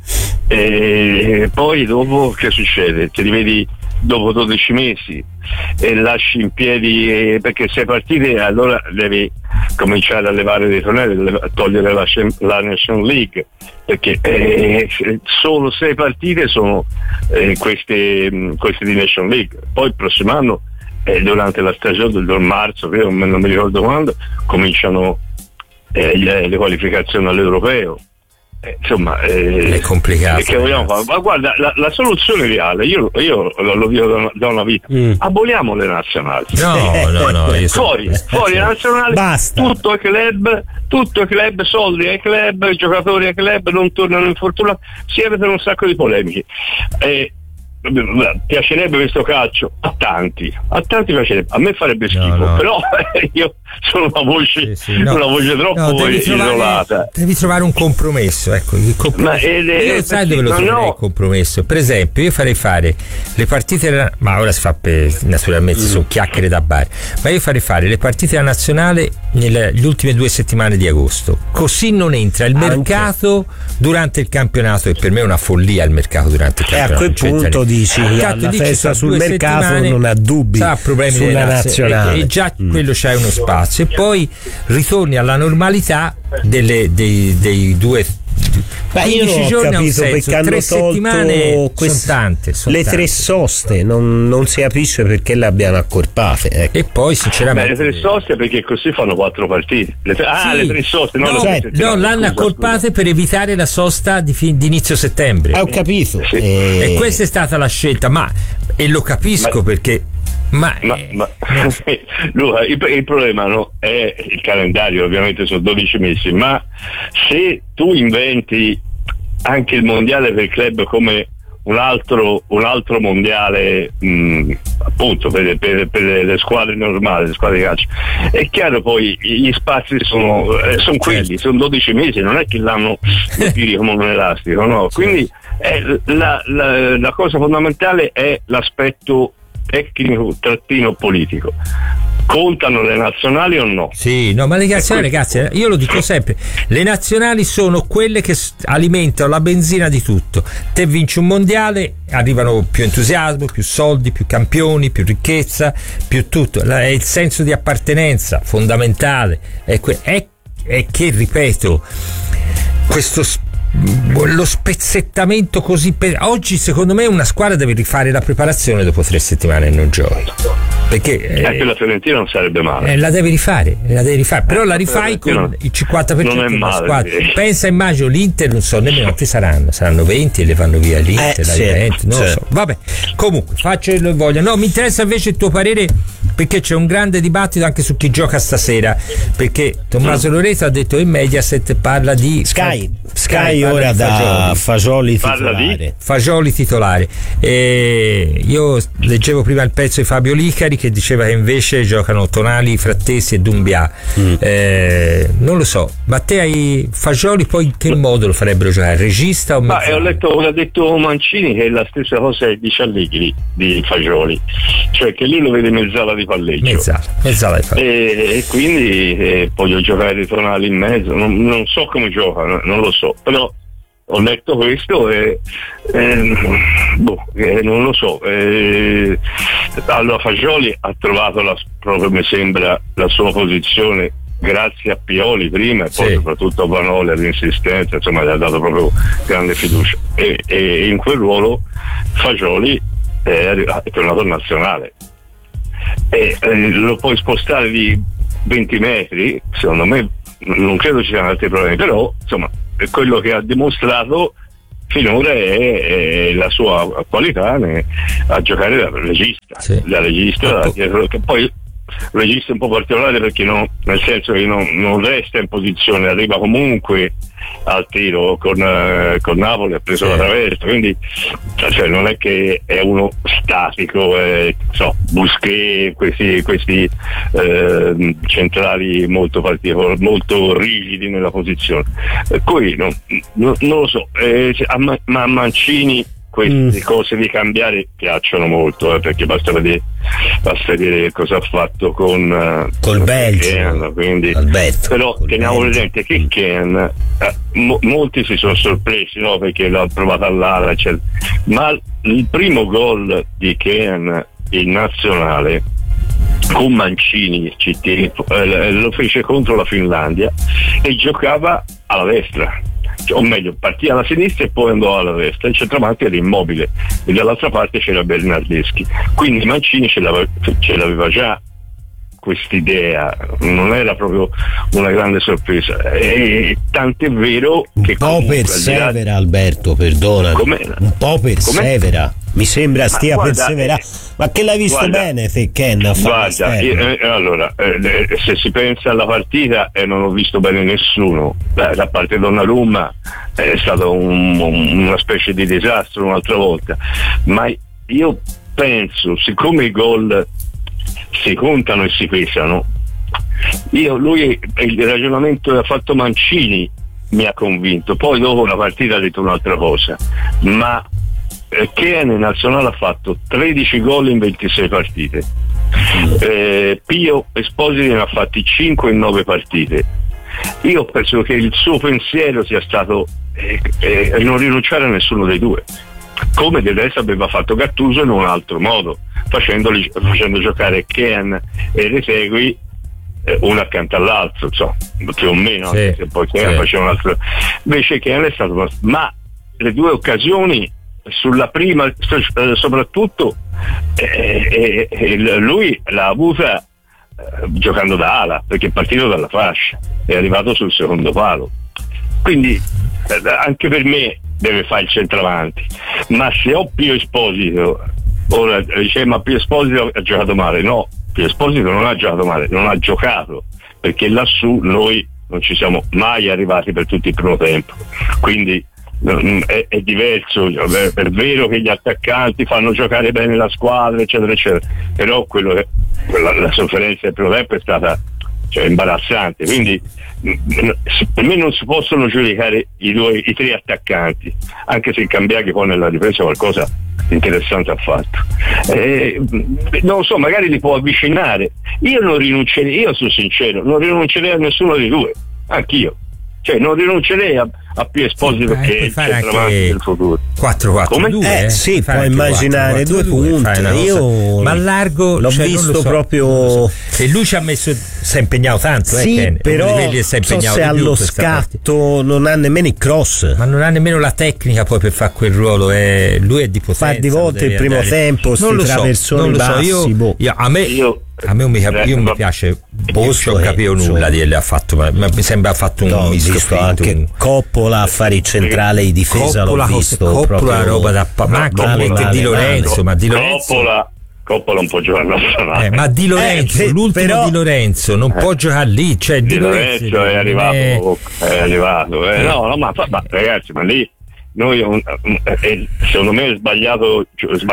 e poi dopo che succede? Ti rivedi dopo 12 mesi e lasci in piedi, perché 6 partite allora devi cominciare a levare dei tornei, togliere la National League, perché solo 6 partite sono queste di National League. Poi il prossimo anno, durante la stagione del marzo, non mi ricordo quando, cominciano le qualificazioni all'europeo. Insomma, è complicato. Che vogliamo fare? Ma guarda, la soluzione reale, io lo dico da una vita, aboliamo le nazionali. No, fuori le nazionali, basta. Tutto ai club, soldi ai club, giocatori ai club, non tornano infortunati, si evitano un sacco di polemiche. Piacerebbe questo calcio a tanti piacerebbe, a me farebbe schifo, però io sono una voce troppo isolata. Devi trovare un compromesso, ecco, io sai dove lo troverei il compromesso? Per esempio, io farei fare le partite, ma ora si fa naturalmente sono chiacchiere da bar, ma io farei fare le partite della nazionale nelle ultime 2 settimane di agosto, così non entra il mercato durante il campionato, e per me è una follia il mercato durante il campionato. E a quel punto dici la festa sul mercato non ha dubbi sulla nazionale, e già quello c'è uno spazio, e poi ritorni alla normalità dei 2. Io non ho capito perché hanno 3 settimane le 3 soste, non si capisce perché le abbiano accorpate, e poi sinceramente le 3 soste perché così fanno 4 partite, le 3 soste l'hanno accorpate per evitare la sosta di inizio settembre, ho capito, e questa è stata la scelta, e lo capisco perché Luca, il problema è il calendario, ovviamente sono 12 mesi, ma se tu inventi anche il mondiale per il club come un altro mondiale, appunto per le squadre normali, le squadre di calcio, è chiaro, poi gli spazi sono quelli, sono 12 mesi, non è che l'hanno tiri come un elastico, no? Quindi la cosa fondamentale è l'aspetto tecnico-politico. Contano le nazionali o no? Sì, no, ma le nazionali, ragazzi, io lo dico sempre, le nazionali sono quelle che alimentano la benzina di tutto. Te vinci un mondiale, arrivano più entusiasmo, più soldi, più campioni, più ricchezza, più tutto. È il senso di appartenenza fondamentale, è che, ripeto, lo spezzettamento così oggi secondo me una squadra deve rifare la preparazione dopo 3 settimane e non gioca, perché anche la Fiorentina non sarebbe male, la devi rifare, però la rifai con il 50% della squadra. Pensa, immagino l'Inter, non so nemmeno quanti saranno 20 e le vanno via l'Inter, la Juventus, non lo so. Vabbè, comunque faccio quello che voglio. No, mi interessa invece il tuo parere, perché c'è un grande dibattito anche su chi gioca stasera, perché Tommaso Loreto ha detto in Mediaset parla di Sky ora da Fagioli titolare. Io leggevo prima il pezzo di Fabio Licari che diceva che invece giocano Tonali, Frattesi e Doumbia. Non lo so, ma te hai Fagioli, poi in che modo lo farebbero giocare? Regista o mezzala? Ho letto, ha detto Mancini che è la stessa cosa dice Allegri di Fagioli, cioè che lì lo vede mezzala di palleggio, mezzala di palleggio, e quindi voglio giocare Tonali in mezzo, non so come gioca, non lo so, però ho letto questo e non lo so. Allora Fagioli ha trovato proprio, mi sembra, la sua posizione grazie a Pioli prima e poi soprattutto a Vanoli all'insistenza, insomma gli ha dato proprio grande fiducia e in quel ruolo Fagioli è tornato in nazionale e lo puoi spostare di 20 metri, secondo me non credo ci siano altri problemi, però insomma quello che ha dimostrato finora è la sua qualità a giocare da regista, che poi regista un po' particolare perché nel senso che non resta in posizione, arriva comunque al tiro con Napoli, ha preso la traversa, quindi cioè, non è che è uno statico, Busquets, questi centrali molto particolari, molto rigidi nella posizione, poi non lo so, ma Mancini queste cose di cambiare piacciono molto, perché basta vedere cosa ha fatto col Belgio, quindi però teniamo presente che Kean molti si sono sorpresi, no? Perché l'ha provato all'ala, eccetera. Ma il primo gol di Kean in nazionale con Mancini lo fece contro la Finlandia e giocava alla destra, o meglio partiva alla sinistra e poi andò alla destra, il centravanti era Immobile e dall'altra parte c'era Bernardeschi, quindi Mancini ce l'aveva già quest'idea, non era proprio una grande sorpresa, e tant'è vero che un po' persevera Alberto, perdonami, un po' persevera, mi sembra stia perseverando, ma che l'hai visto bene te Ken? Allora se si pensa alla partita non ho visto bene nessuno, da parte Donnarumma è stato una specie di disastro un'altra volta, ma io penso, siccome i gol si contano e si pesano, il ragionamento che ha fatto Mancini mi ha convinto, poi dopo la partita ha detto un'altra cosa, ma Kean in nazionale ha fatto 13 gol in 26 partite, Pio Esposito ne ha fatti 5 in 9 partite. Io penso che il suo pensiero sia stato non rinunciare a nessuno dei due, come del resto aveva fatto Gattuso in un altro modo, facendo giocare Kean e Retegui uno accanto all'altro, più o meno, anche se poi Kean faceva un altro, invece Kean è stato, ma le due occasioni sulla prima soprattutto lui l'ha avuta giocando da ala, perché è partito dalla fascia, è arrivato sul secondo palo, quindi anche per me deve fare il centravanti, ma se ho Pio Esposito, ora dice ma Pio Esposito ha giocato male, no, Pio Esposito non ha giocato male, non ha giocato, perché lassù noi non ci siamo mai arrivati per tutto il primo tempo, quindi è diverso, è vero che gli attaccanti fanno giocare bene la squadra eccetera eccetera, però la sofferenza del primo tempo è stata imbarazzante, quindi per me non si possono giudicare i tre attaccanti, anche se il Cambiaghi poi nella ripresa qualcosa di interessante ha fatto, non lo so, magari li può avvicinare. Io sono sincero, non rinuncerei a nessuno dei due, anch'io, non rinuncerei a Pio Esposito che è il centravanti del futuro. 4-4-2 sì, puoi immaginare 2 punti. Io ma largo l'ho visto proprio, e lui ci ha messo, si è impegnato tanto, sì, però so se allo scatto non ha nemmeno il cross, ma non ha nemmeno la tecnica poi per fare quel ruolo, lui è di potenza, fa di volte il primo tempo sti traversoni bassi, a me mi piace Bosco, non capivo nulla di lui, ha fatto, ma mi sembra ha fatto un mischio, anche Coppola a fare il centrale di difesa, l'ho visto Coppola roba da anche Di Lorenzo, ma Di Lorenzo Coppola non può giocare nazionale, ma Di Lorenzo l'ultimo Di Lorenzo non può giocare lì, Di Lorenzo è arrivato no, ma ragazzi, ma lì noi secondo me è sbagliato,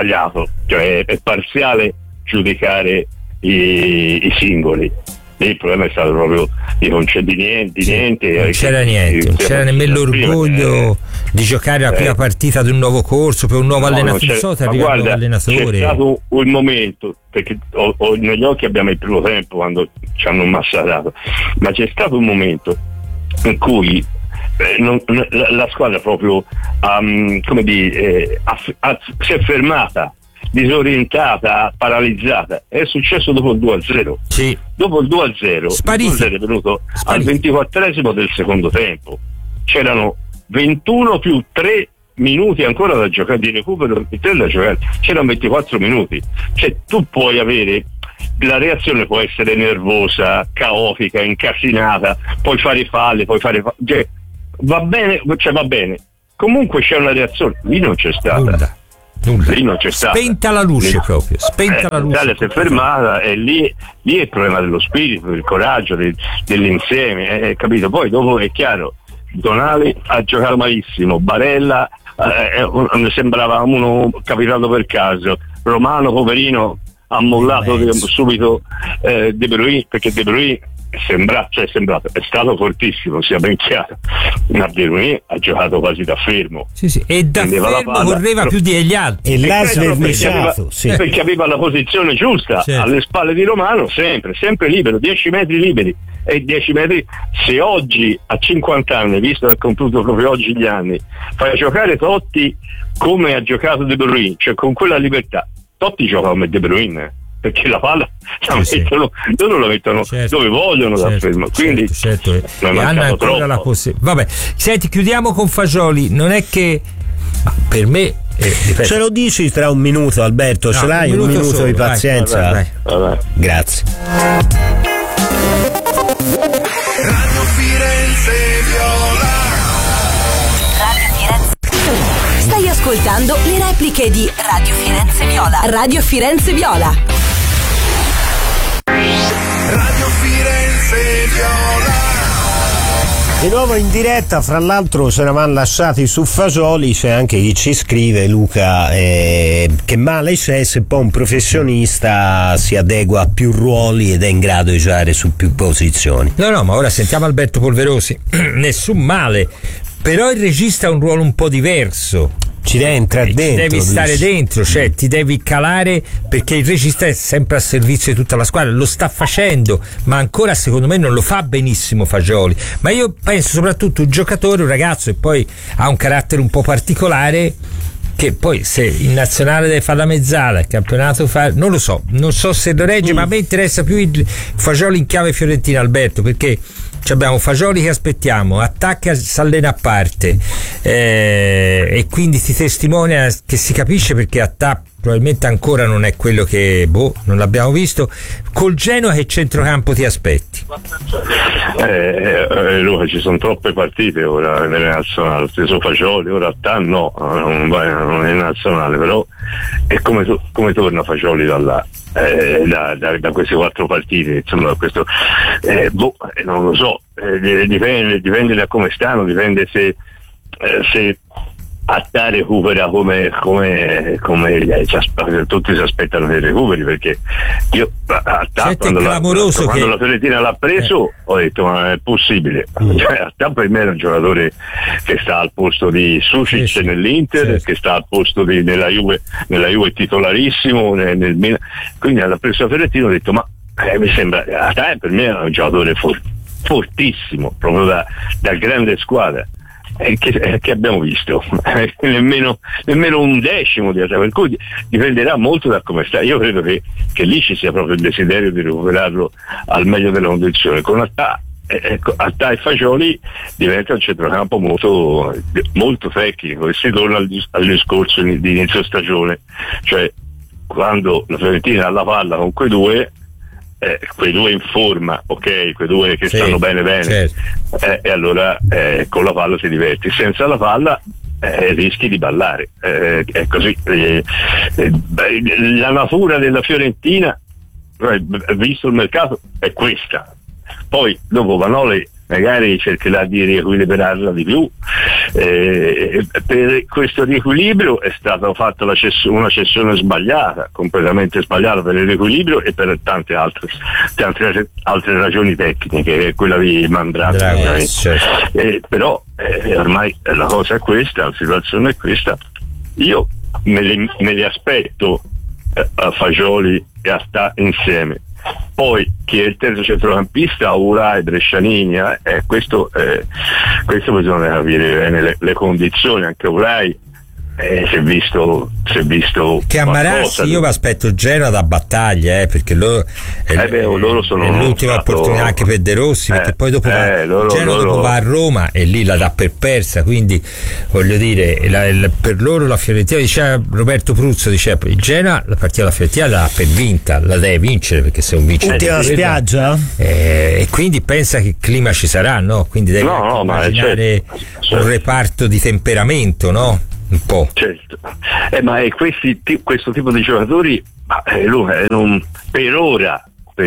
è parziale giudicare i singoli. Il problema è stato proprio non c'è niente, non c'era niente, non c'era nemmeno l'orgoglio di giocare la prima partita di un nuovo corso per un nuovo allenatore. C'è stato un momento, perché negli occhi abbiamo il primo tempo quando ci hanno massacrato, ma c'è stato un momento in cui la squadra proprio si è fermata, disorientata, paralizzata. È successo dopo il 2-0. Sì. Dopo il 2-0 è venuto al 24esimo del secondo tempo. C'erano 21 più 3 minuti ancora da giocare di recupero, da giocare. C'erano 24 minuti. Cioè tu puoi avere, la reazione può essere nervosa, caotica, incasinata, puoi fare falli, cioè, va bene. Comunque c'è una reazione, lì non c'è stata. Nulla. Lì non c'è stata. Spenta la luce proprio. Spenta la luce. L'Italia si è fermata e lì è il problema dello spirito, del coraggio, dell'insieme, capito? Poi dopo è chiaro, Tonali ha giocato malissimo, Barella sembrava uno capitato per caso, Romano poverino ha mollato subito De Bruyne, perché De Bruyne è stato fortissimo, sia ben chiaro, ma De Bruyne ha giocato quasi da fermo. Sì. E da fermo correva più degli altri. E l'ha svermiciato, perché aveva la posizione giusta, certo, alle spalle di Romano, sempre libero, 10 metri liberi. E 10 metri, se oggi a 50 anni, visto che ha compiuto proprio oggi gli anni, fai giocare Totti come ha giocato De Bruyne, cioè con quella libertà, Totti gioca come De Bruyne, perché la palla mettono, loro la mettono dove vogliono da fermo, quindi hanno ancora la possibilità. Vabbè, senti, chiudiamo con Fagioli. Non è che per me ce lo dici tra un minuto, Alberto? Ce l'hai un minuto solo, di pazienza? Vai. Grazie. Radio Firenze Viola. Stai ascoltando le repliche di Radio Firenze Viola. Radio Firenze Viola. Radio Firenze Viola. Di nuovo in diretta, fra l'altro se eravamo lasciati su Fagioli, c'è anche chi ci scrive, Luca, che male c'è se poi un professionista si adegua a più ruoli ed è in grado di giocare su più posizioni. No, ma ora sentiamo Alberto Polverosi. Nessun male, però il regista ha un ruolo un po' diverso. Ci entra dentro, ci devi stare dentro, cioè ti devi calare, perché il regista è sempre a servizio di tutta la squadra, lo sta facendo, ma ancora secondo me non lo fa benissimo Fagioli. Ma io penso soprattutto un giocatore, un ragazzo che poi ha un carattere un po' particolare, che poi se in nazionale deve fare la mezzala, il campionato non lo so se lo regge, ma a me interessa più il Fagioli in chiave fiorentina, Alberto, perché abbiamo Fagioli che aspettiamo, attacca, s'allena a parte, e quindi ti testimonia che si capisce, perché attacca probabilmente ancora non è quello che non l'abbiamo visto. Col Genoa che centrocampo ti aspetti? Luca, ci sono troppe partite ora nelle nazionali, stesso Fagioli, ora non è in nazionale, però è come torna Fagioli da là. Da queste 4 partite, insomma, questo non lo so, dipende da come stanno, dipende se Attà recupera come tutti si aspettano che recuperi, perché io Attà quando la Fiorentina l'ha preso ho detto ma è possibile, cioè, Attà per me è un giocatore che sta al posto di Sušić nell'Inter, che sta al posto nella Juve titolarissimo nel Milan, quindi alla preso la Fiorentina ho detto ma mi sembra Attà per me è un giocatore fortissimo, proprio da grande squadra. Che abbiamo visto nemmeno un decimo di Attà, per cui dipenderà molto da come sta. Io credo che lì ci sia proprio il desiderio di recuperarlo al meglio della condizione. Con Attà e Fagioli diventa un centrocampo molto tecnico, e si torna al discorso di inizio stagione, cioè quando la Fiorentina ha la palla con quei due in forma, ok, quei due che stanno bene, certo. E allora con la palla ti diverti, senza la palla rischi di ballare, è così. La natura della Fiorentina, visto il mercato, è questa. Poi dopo Vanoli magari cercherà di riequilibrarla di più, per questo riequilibrio è stata fatta una cessione sbagliata, completamente sbagliata per il riequilibrio e per tante altre ragioni tecniche, quella di Mandrake, però ormai la cosa è questa, la situazione è questa. Io me li aspetto a Fagioli e a Attà insieme. Poi chi è il terzo centrocampista, Urai, Brescianini, questo questo bisogna capire bene le condizioni, anche Ulai si è visto che a Marassi io mi aspetto Genoa da battaglia, perché loro sono è l'ultima opportunità anche per De Rossi, perché poi dopo dopo va a Roma e lì la dà per persa, quindi voglio dire per loro la Fiorentina, diceva Roberto Pruzzo, diceva il Genoa la partita della Fiorentina la dà per vinta, la deve vincere, perché se non vince ultima spiaggia e quindi pensa che clima ci sarà, no? Quindi deve immaginare un reparto di temperamento, no? Un po'. Certo. Ma questo tipo di giocatori per ora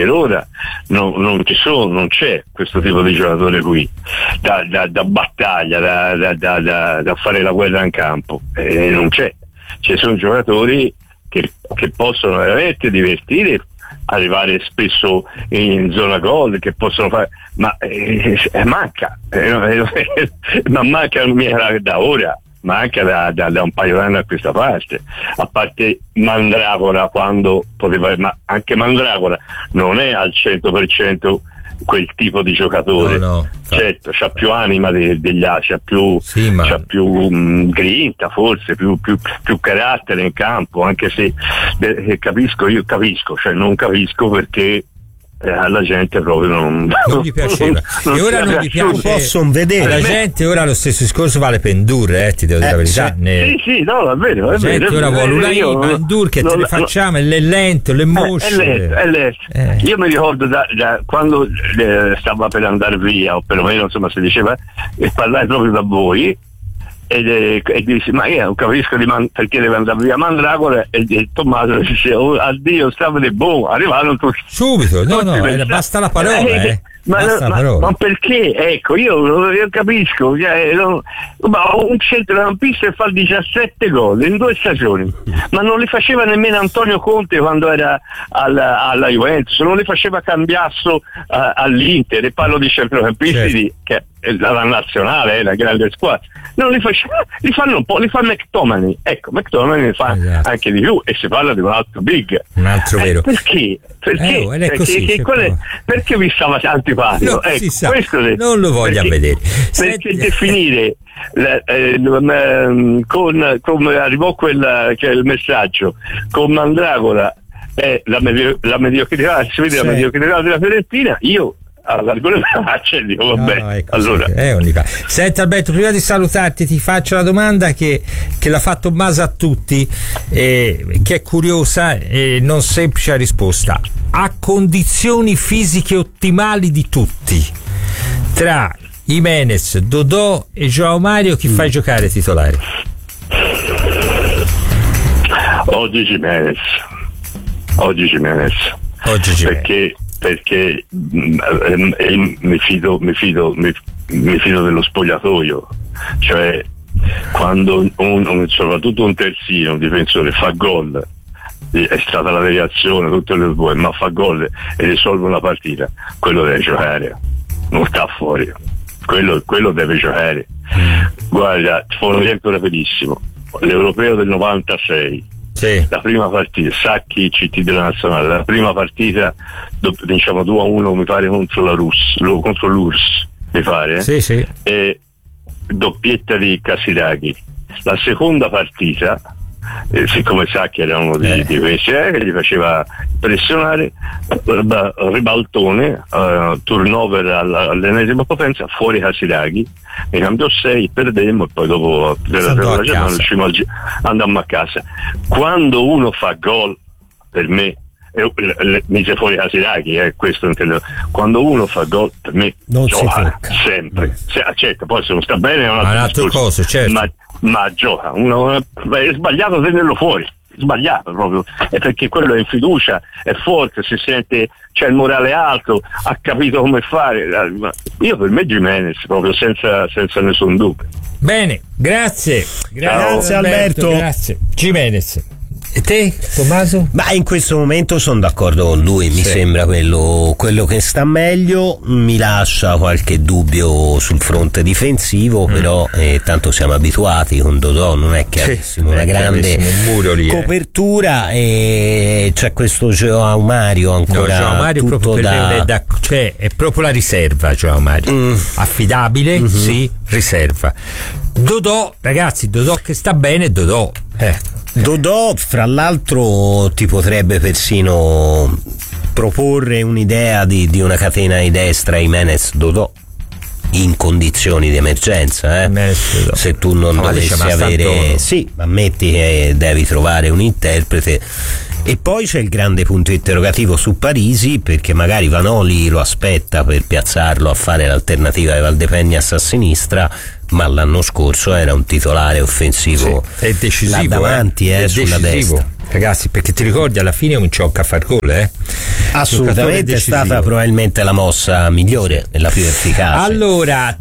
non c'è questo tipo di giocatore qui da battaglia, da fare la guerra in campo, non c'è. Ci sono giocatori che possono veramente divertire, arrivare spesso in zona gol, che possono fare, ma manca ma manca da ora, ma anche da un paio d'anni a questa parte, a parte Mandragora quando poteva, ma anche Mandragora non è al 100% quel tipo di giocatore, certo c'ha più anima degli altri, c'ha più grinta, forse più carattere in campo, anche se io capisco, cioè non capisco perché alla gente proprio non gli piaceva e ora non gli piace, possono vedere la gente. Ora lo stesso discorso vale per Endur, ti devo dire la verità. Sì, no, è vero, la gente ora vuole una Endur che te le facciamo, è lento, le mosce, è lento. Io mi ricordo da quando stava per andare via, o perlomeno insomma si diceva, e parlai proprio da voi e dice, ma io non capisco perché deve andare via Mandragora, e Tommaso dice, addio, stavate buono, arrivarono tutti subito, basta la parola, ma perché? Ecco, io capisco, ma un centrocampista che fa 17 gol in 2 stagioni, ma non li faceva nemmeno Antonio Conte quando era alla Juventus, non li faceva Cambiasso all'Inter, e parlo di centrocampisti che la nazionale è la grande squadra, non li faceva, li fanno un po', li fa McTominay, ecco, McTominay ne fa anche di più, e si parla di un altro big, un altro vero, perché vi stava antipatico, questo non lo voglio vedere, perché definire come arrivò che è il messaggio con Mandragora la mediocrità, si vede la mediocrità della Fiorentina, io allargo le braccia e dico vabbè, allora senti Alberto, prima di salutarti ti faccio la domanda che l'ha fatto Masa a tutti, che è curiosa e non semplice la risposta. A condizioni fisiche ottimali di tutti, tra Jimenez, Dodò e Joao Mario, chi fai giocare titolare? Oggi Jimenez, perché mi fido dello spogliatoio, cioè quando soprattutto un terzino, un difensore fa gol, è stata la deviazione, tutte le due, ma fa gol e risolve una partita, quello deve giocare, non sta fuori, quello deve giocare. Guarda, ti fa un esempio rapidissimo, l'Europeo del 96, la prima partita, Sacchi CT della Nazionale, la prima partita diciamo 2-1 mi pare contro l'URSS mi pare, e doppietta di Casiraghi. La seconda partita, siccome Sacchi era uno dei difensi che gli faceva pressionare, ribaltone, turnover all'ennesima potenza, fuori Casiraghi, ne cambiò 6, perdemmo e poi dopo andammo a casa. Quando uno fa gol, per me mise fuori Casiraghi, questo intendo. Quando uno fa gol, per me non gioca sempre, certo, poi se non sta bene è un'altra cosa, certo. Ma gioca, è sbagliato tenerlo fuori, sbagliato proprio, è perché quello è in fiducia, è forte, si sente, c'è il morale alto, ha capito come fare. Io per me Jimenez proprio senza nessun dubbio. Bene, grazie Alberto. Grazie. Jimenez. E te, Tommaso? Ma in questo momento sono d'accordo con lui, mi sembra quello che sta meglio. Mi lascia qualche dubbio sul fronte difensivo, però tanto siamo abituati con Dodò, non è che avessimo una grande copertura, e c'è questo Joao Mario ancora. Joao Mario tutto cioè è proprio la riserva. Joao Mario affidabile, sì, riserva. Dodò, ragazzi, Dodò che sta bene, Dodò. Dodò, fra l'altro, ti potrebbe persino proporre un'idea di una catena di destra Jimenez Dodò in condizioni di emergenza, se tu non dovessi avere, sì, ammetti che devi trovare un interprete. E poi c'è il grande punto interrogativo su Parisi, perché magari Vanoli lo aspetta per piazzarlo a fare l'alternativa di Valdepegnas a sinistra, ma l'anno scorso era un titolare offensivo, è decisivo, là davanti, è sulla decisivo. destra. Ragazzi, perché ti ricordi alla fine un Ciocca a far gol, Assolutamente, è stata probabilmente la mossa migliore e la più efficace. Allora,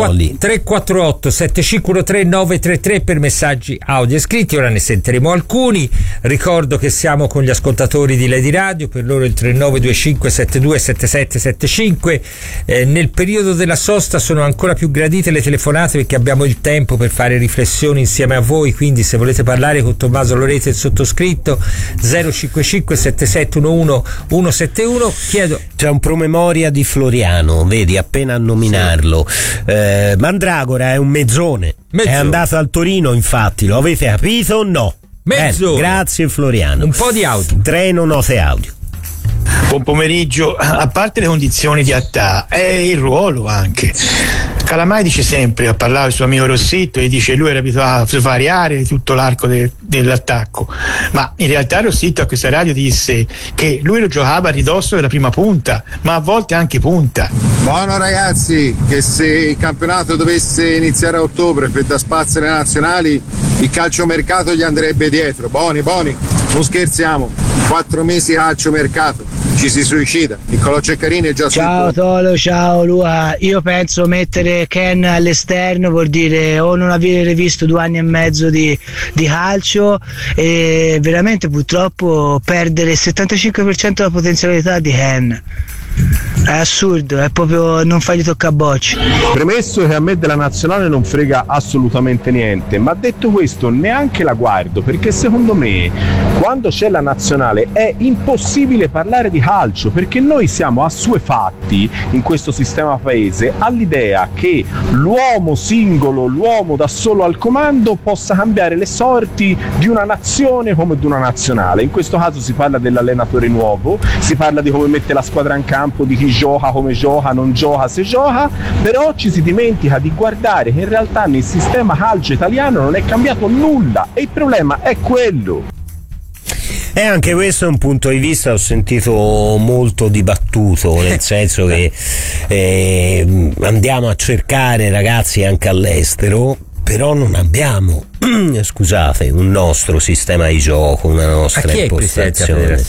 348 7513 933 per messaggi audio e scritti. Ora ne sentiremo alcuni. Ricordo che siamo con gli ascoltatori di Lady Radio, per loro il 3925 72 7775. Nel periodo della sosta sono ancora più gradite le telefonate, perché abbiamo il tempo per fare riflessioni insieme a voi, quindi se volete parlare con Tommaso Loreto e il sottoscritto 055 7711 171. Chiedo, c'è un promemoria di Floriano, vedi, appena a nominarlo, Mandragora è un mezzone. È andato al Torino, infatti, lo avete capito o no? Grazie Floriano. Un po' di audio. Treno note audio. Buon pomeriggio. A parte le condizioni di attà, è il ruolo anche. Calamai dice sempre, a parlare del suo amico Rossitto, e dice lui era abituato a svariare tutto l'arco dell'attacco, ma in realtà Rossitto a questa radio disse che lui lo giocava a ridosso della prima punta, ma a volte anche punta. Buono ragazzi, che se il campionato dovesse iniziare a ottobre per dar spazio alle nazionali, il calciomercato gli andrebbe dietro. Buoni, non scherziamo, 4 mesi calciomercato, ci si suicida. Niccolò Ceccarini è già Ciao Tolo, ciao Lua. Io penso mettere Ken all'esterno vuol dire o non avere visto 2 anni e mezzo di calcio, e veramente purtroppo perdere il 75% della potenzialità di Ken. È assurdo, è proprio non fargli toccare bocce. Premesso che a me della nazionale non frega assolutamente niente, ma detto questo neanche la guardo, perché secondo me quando c'è la nazionale è impossibile parlare di calcio, perché noi siamo assuefatti in questo sistema paese all'idea che l'uomo singolo, l'uomo da solo al comando possa cambiare le sorti di una nazione come di una nazionale. In questo caso si parla dell'allenatore nuovo, si parla di come mette la squadra in campo, di chi gioca, come gioca, non gioca, se gioca, però ci si dimentica di guardare che in realtà nel sistema calcio italiano non è cambiato nulla e il problema è quello. E anche questo è un punto di vista, ho sentito molto dibattuto, nel senso che andiamo a cercare ragazzi anche all'estero, però non abbiamo scusate, un nostro sistema di gioco, una nostra impostazione.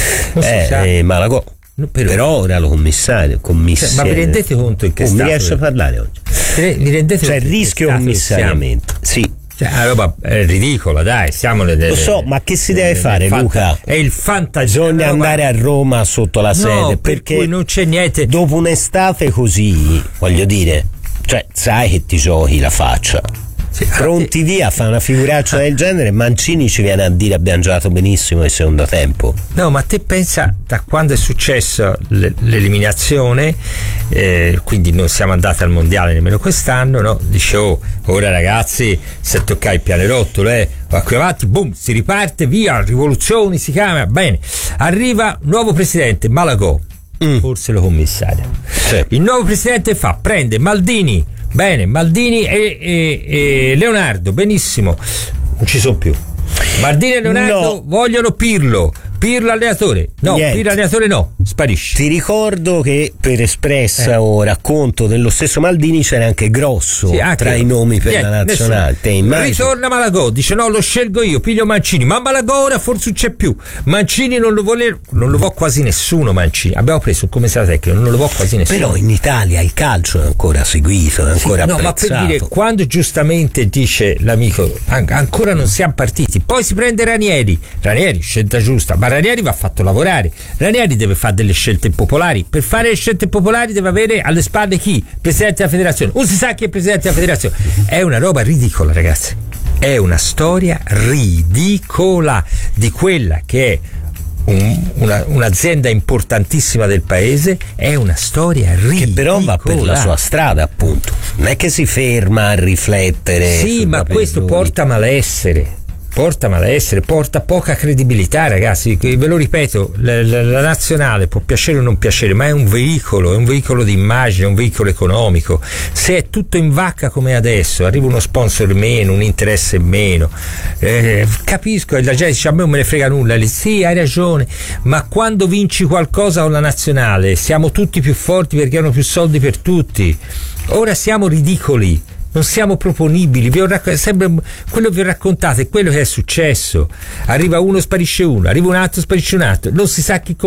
Malagò. Però era lo commissario. Ma vi rendete conto in che stato? Mi riesce a parlare oggi? Vi rendete il rischio commissariamento? Sì. Una roba ridicola, dai, siamo lo so, ma che si deve fare, Luca? È il fantasia. Bisogna andare a Roma sotto la sede, perché non c'è niente. Dopo un'estate così, voglio dire, cioè sai che ti giochi la faccia. Pronti via a fare una figuraccia del genere. Mancini ci viene a dire abbiamo giocato benissimo il secondo tempo. No, ma te pensa, da quando è successo l'eliminazione, quindi non siamo andati al mondiale nemmeno quest'anno, no? Dice ora ragazzi, se toccai il pianerottolo va qui avanti, boom, si riparte, via, rivoluzioni, si chiama, bene, arriva nuovo presidente, Malagò, forse lo commissaria, il nuovo presidente prende Maldini, bene, Maldini e Leonardo, benissimo, non ci sono più. Maldini e Leonardo vogliono Pirlo, Pirlo allenatore, no, Niente. Pirlo allenatore no, sparisce. Ti ricordo che per Espressa o racconto dello stesso Maldini c'era anche Grosso tra i nomi per la nazionale. Ritorna Malagò, dice no, lo scelgo io, piglio Mancini, ma Malagò ora forse non c'è più. Mancini non lo vuole quasi nessuno. Mancini abbiamo preso come sa tecnico, non lo vuole quasi nessuno. Però in Italia il calcio è ancora seguito, è ancora apprezzato. Ma per dire, quando giustamente dice l'amico ancora non siamo partiti, poi si prende Ranieri, scelta giusta, ma Ranieri va fatto lavorare, Ranieri deve fare delle scelte impopolari, per fare le scelte popolari deve avere alle spalle chi? Presidente della federazione, non si sa chi è presidente della federazione, è una roba ridicola, ragazzi, è una storia ridicola di quella che è un'azienda importantissima del paese, è una storia ridicola che però va per la sua strada, appunto, non è che si ferma a riflettere. Sì, ma questo porta malessere, porta poca credibilità, ragazzi. Ve lo ripeto, la nazionale può piacere o non piacere, ma è un veicolo di immagine, è un veicolo economico. Se è tutto in vacca come adesso, arriva uno sponsor meno, un interesse meno, capisco, la gente dice a me non me ne frega nulla, sì, hai ragione, ma quando vinci qualcosa con la nazionale siamo tutti più forti perché hanno più soldi per tutti. Ora siamo ridicoli, non siamo proponibili, sempre quello che vi ho raccontato è quello che è successo. Arriva uno, sparisce uno, arriva un altro, sparisce un altro, non si sa chi